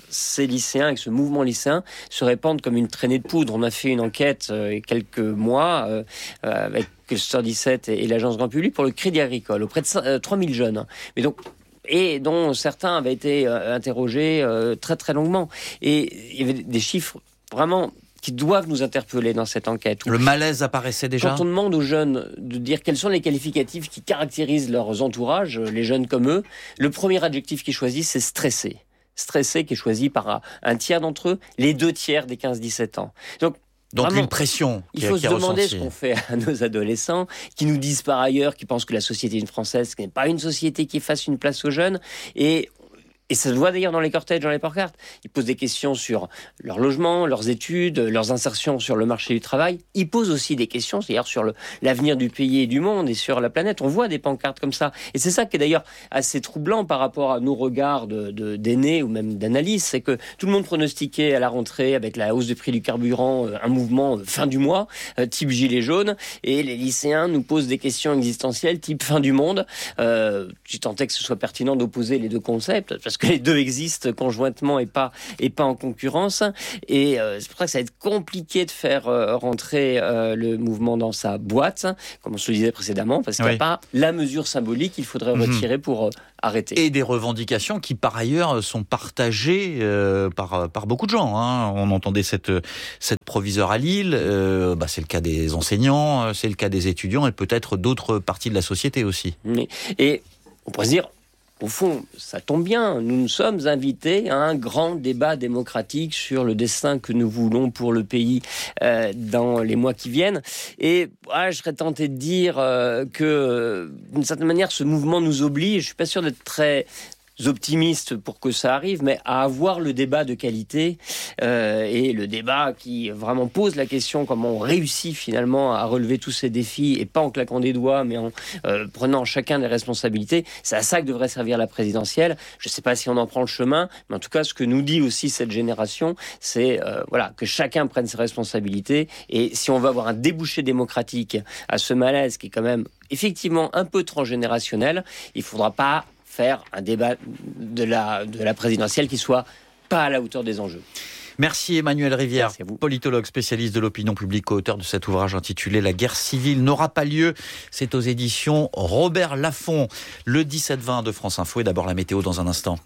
ces lycéens et que ce mouvement lycéen se répande comme une traînée de poudre. On a fait une enquête euh, il y a quelques mois euh, avec Cluster dix-sept et, et l'Agence Grand Public pour le Crédit Agricole, auprès de euh, trois mille jeunes. Mais donc, et dont certains avaient été euh, interrogés euh, très très longuement. Et il y avait des chiffres vraiment qui doivent nous interpeller dans cette enquête. Le malaise apparaissait déjà. Quand on demande aux jeunes de dire quels sont les qualificatifs qui caractérisent leurs entourages, les jeunes comme eux, le premier adjectif qu'ils choisissent, c'est stressé. Stressé qui est choisi par un tiers d'entre eux, les deux tiers des quinze dix-sept ans. Donc, Donc vraiment, une pression. Il faut se demander ce qu'on fait à nos adolescents, qui nous disent par ailleurs qu'ils pensent que la société française n'est pas une société qui fasse une place aux jeunes. Et Et ça se voit d'ailleurs dans les cortèges, dans les pancartes. Ils posent des questions sur leur logement, leurs études, leurs insertions sur le marché du travail. Ils posent aussi des questions, c'est-à-dire sur le, l'avenir du pays et du monde et sur la planète. On voit des pancartes comme ça. Et c'est ça qui est d'ailleurs assez troublant par rapport à nos regards de, de, d'aînés ou même d'analyse. C'est que tout le monde pronostiquait à la rentrée, avec la hausse du prix du carburant, un mouvement fin du mois, type gilet jaune. Et les lycéens nous posent des questions existentielles, type fin du monde. Euh, tu tentais que ce soit pertinent d'opposer les deux concepts, parce que les deux existent conjointement et pas, et pas en concurrence. Et euh, c'est pour ça que ça va être compliqué de faire euh, rentrer euh, le mouvement dans sa boîte, comme on se le disait précédemment, parce qu'il n'y a oui. pas la mesure symbolique qu'il faudrait mmh. retirer pour euh, arrêter. Et des revendications qui, par ailleurs, sont partagées euh, par, par beaucoup de gens. Hein. On entendait cette, cette proviseure à Lille, euh, bah, c'est le cas des enseignants, c'est le cas des étudiants et peut-être d'autres parties de la société aussi. Et on pourrait se dire, au fond, ça tombe bien, nous nous sommes invités à un grand débat démocratique sur le destin que nous voulons pour le pays euh, dans les mois qui viennent. Et ouais, je serais tenté de dire euh, que, d'une certaine manière, ce mouvement nous oblige, je suis pas sûr d'être très optimiste pour que ça arrive, mais à avoir le débat de qualité euh, et le débat qui vraiment pose la question comment on réussit finalement à relever tous ces défis et pas en claquant des doigts mais en euh, prenant chacun des responsabilités. C'est à ça que devrait servir la présidentielle. Je ne sais pas si on en prend le chemin, mais en tout cas ce que nous dit aussi cette génération, c'est euh, voilà, que chacun prenne ses responsabilités et si on veut avoir un débouché démocratique à ce malaise qui est quand même effectivement un peu transgénérationnel, il ne faudra pas faire un débat de la, de la présidentielle qui soit pas à la hauteur des enjeux. Merci Emmanuel Rivière, politologue spécialiste de l'opinion publique, auteur de cet ouvrage intitulé « La guerre civile n'aura pas lieu ». C'est aux éditions Robert Laffont. Le dix-sept vingt de France Info et d'abord la météo dans un instant.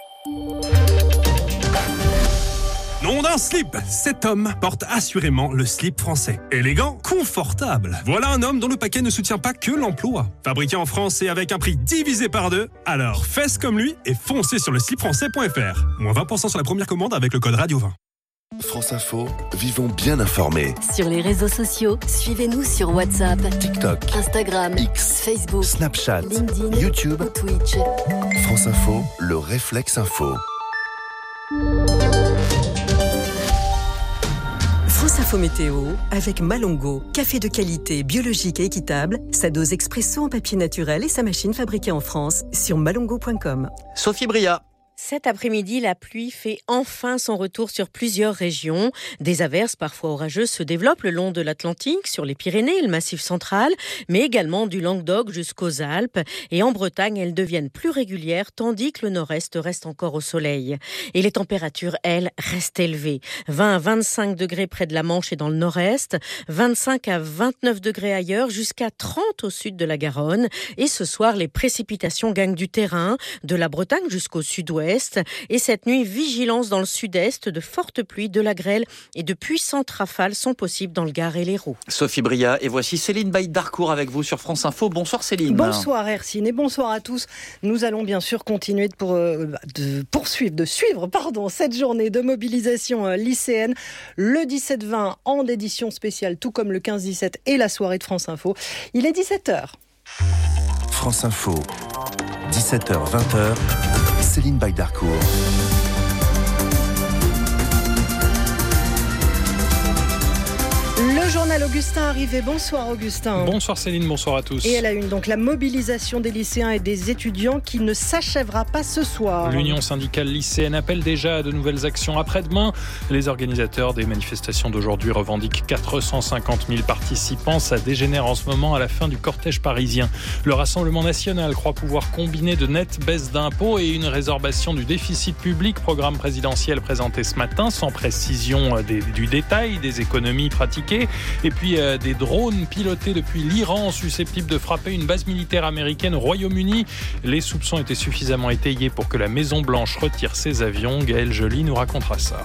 Nom d'un slip, cet homme porte assurément le slip français. Élégant, confortable. Voilà un homme dont le paquet ne soutient pas que l'emploi. Fabriqué en France et avec un prix divisé par deux, alors faites comme lui et foncez sur le slip français point f r. Moins vingt pour cent sur la première commande avec le code Radio vingt. France Info, vivons bien informés. Sur les réseaux sociaux, suivez-nous sur WhatsApp, TikTok, Instagram, X, Facebook, Snapchat, LinkedIn, YouTube, ou Twitch. France Info, le réflexe info. France Info Météo avec Malongo, café de qualité, biologique et équitable, sa dose expresso en papier naturel et sa machine fabriquée en France sur malongo point com. Sophie Bria. Cet après-midi, la pluie fait enfin son retour sur plusieurs régions. Des averses parfois orageuses se développent le long de l'Atlantique, sur les Pyrénées et le Massif central, mais également du Languedoc jusqu'aux Alpes. Et en Bretagne, elles deviennent plus régulières, tandis que le nord-est reste encore au soleil. Et les températures, elles, restent élevées. vingt à vingt-cinq degrés près de la Manche et dans le nord-est, vingt-cinq à vingt-neuf degrés ailleurs, jusqu'à trente au sud de la Garonne. Et ce soir, les précipitations gagnent du terrain, de la Bretagne jusqu'au sud-ouest. Et cette nuit, vigilance dans le sud-est, de fortes pluies, de la grêle et de puissantes rafales sont possibles dans le Gard et l'Hérault. Sophie Bria, et voici Céline Baïdarcourt avec vous sur France Info. Bonsoir Céline. Bonsoir Hercine et bonsoir à tous. Nous allons bien sûr continuer de, pour, de poursuivre, de suivre pardon, cette journée de mobilisation lycéenne. Le dix-sept vingt en édition spéciale, tout comme le quinze dix-sept et la soirée de France Info. Il est dix-sept heures. France Info, dix-sept heures vingt. Céline Baïdarcourt. Le journal journal, Augustin Arrivé. Bonsoir Augustin. Bonsoir Céline, bonsoir à tous. Et à la une, donc la mobilisation des lycéens et des étudiants qui ne s'achèvera pas ce soir. L'Union syndicale lycéenne appelle déjà à de nouvelles actions après-demain. Les organisateurs des manifestations d'aujourd'hui revendiquent quatre cent cinquante mille participants. Ça dégénère en ce moment à la fin du cortège parisien. Le Rassemblement national croit pouvoir combiner de nettes baisses d'impôts et une résorbation du déficit public. Programme présidentiel présenté ce matin, sans précision des, du détail des économies pratiquées. Et puis euh, des drones pilotés depuis l'Iran susceptibles de frapper une base militaire américaine au Royaume-Uni. Les soupçons étaient suffisamment étayés pour que la Maison-Blanche retire ses avions. Gaël Joly nous racontera ça.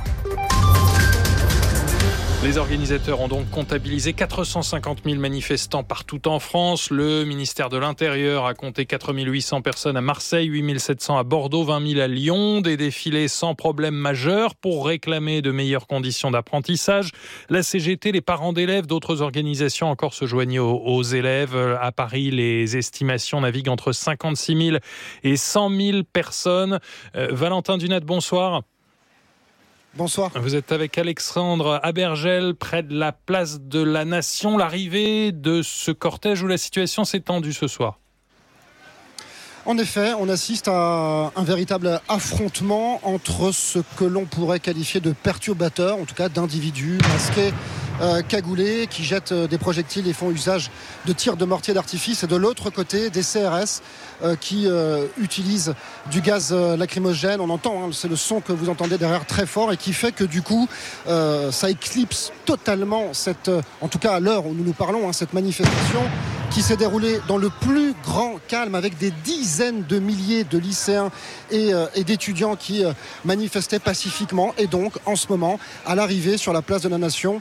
Les organisateurs ont donc comptabilisé quatre cent cinquante mille manifestants partout en France. Le ministère de l'Intérieur a compté quatre mille huit cents personnes à Marseille, huit mille sept cents à Bordeaux, vingt mille à Lyon. Des défilés sans problème majeur pour réclamer de meilleures conditions d'apprentissage. La C G T, les parents d'élèves, d'autres organisations encore se joignent aux, aux élèves. À Paris, les estimations naviguent entre cinquante-six mille et cent mille personnes. Euh, Valentin Dunat, bonsoir. Bonsoir. Vous êtes avec Alexandre Abergel, près de la place de la Nation. L'arrivée de ce cortège où la situation s'est tendue ce soir. En effet, on assiste à un véritable affrontement entre ce que l'on pourrait qualifier de perturbateurs, en tout cas d'individus masqués, euh, cagoulés, qui jettent des projectiles et font usage de tirs de mortier d'artifice, et de l'autre côté des C R S euh, qui euh, utilisent du gaz euh, lacrymogène. On entend, hein, c'est le son que vous entendez derrière très fort, et qui fait que du coup euh, ça éclipse totalement cette, euh, en tout cas à l'heure où nous nous parlons, hein, cette manifestation qui s'est déroulée dans le plus grand calme, avec des dizaines de milliers de lycéens et, euh, et d'étudiants qui euh, manifestaient pacifiquement. Et donc, en ce moment, à l'arrivée sur la place de la Nation,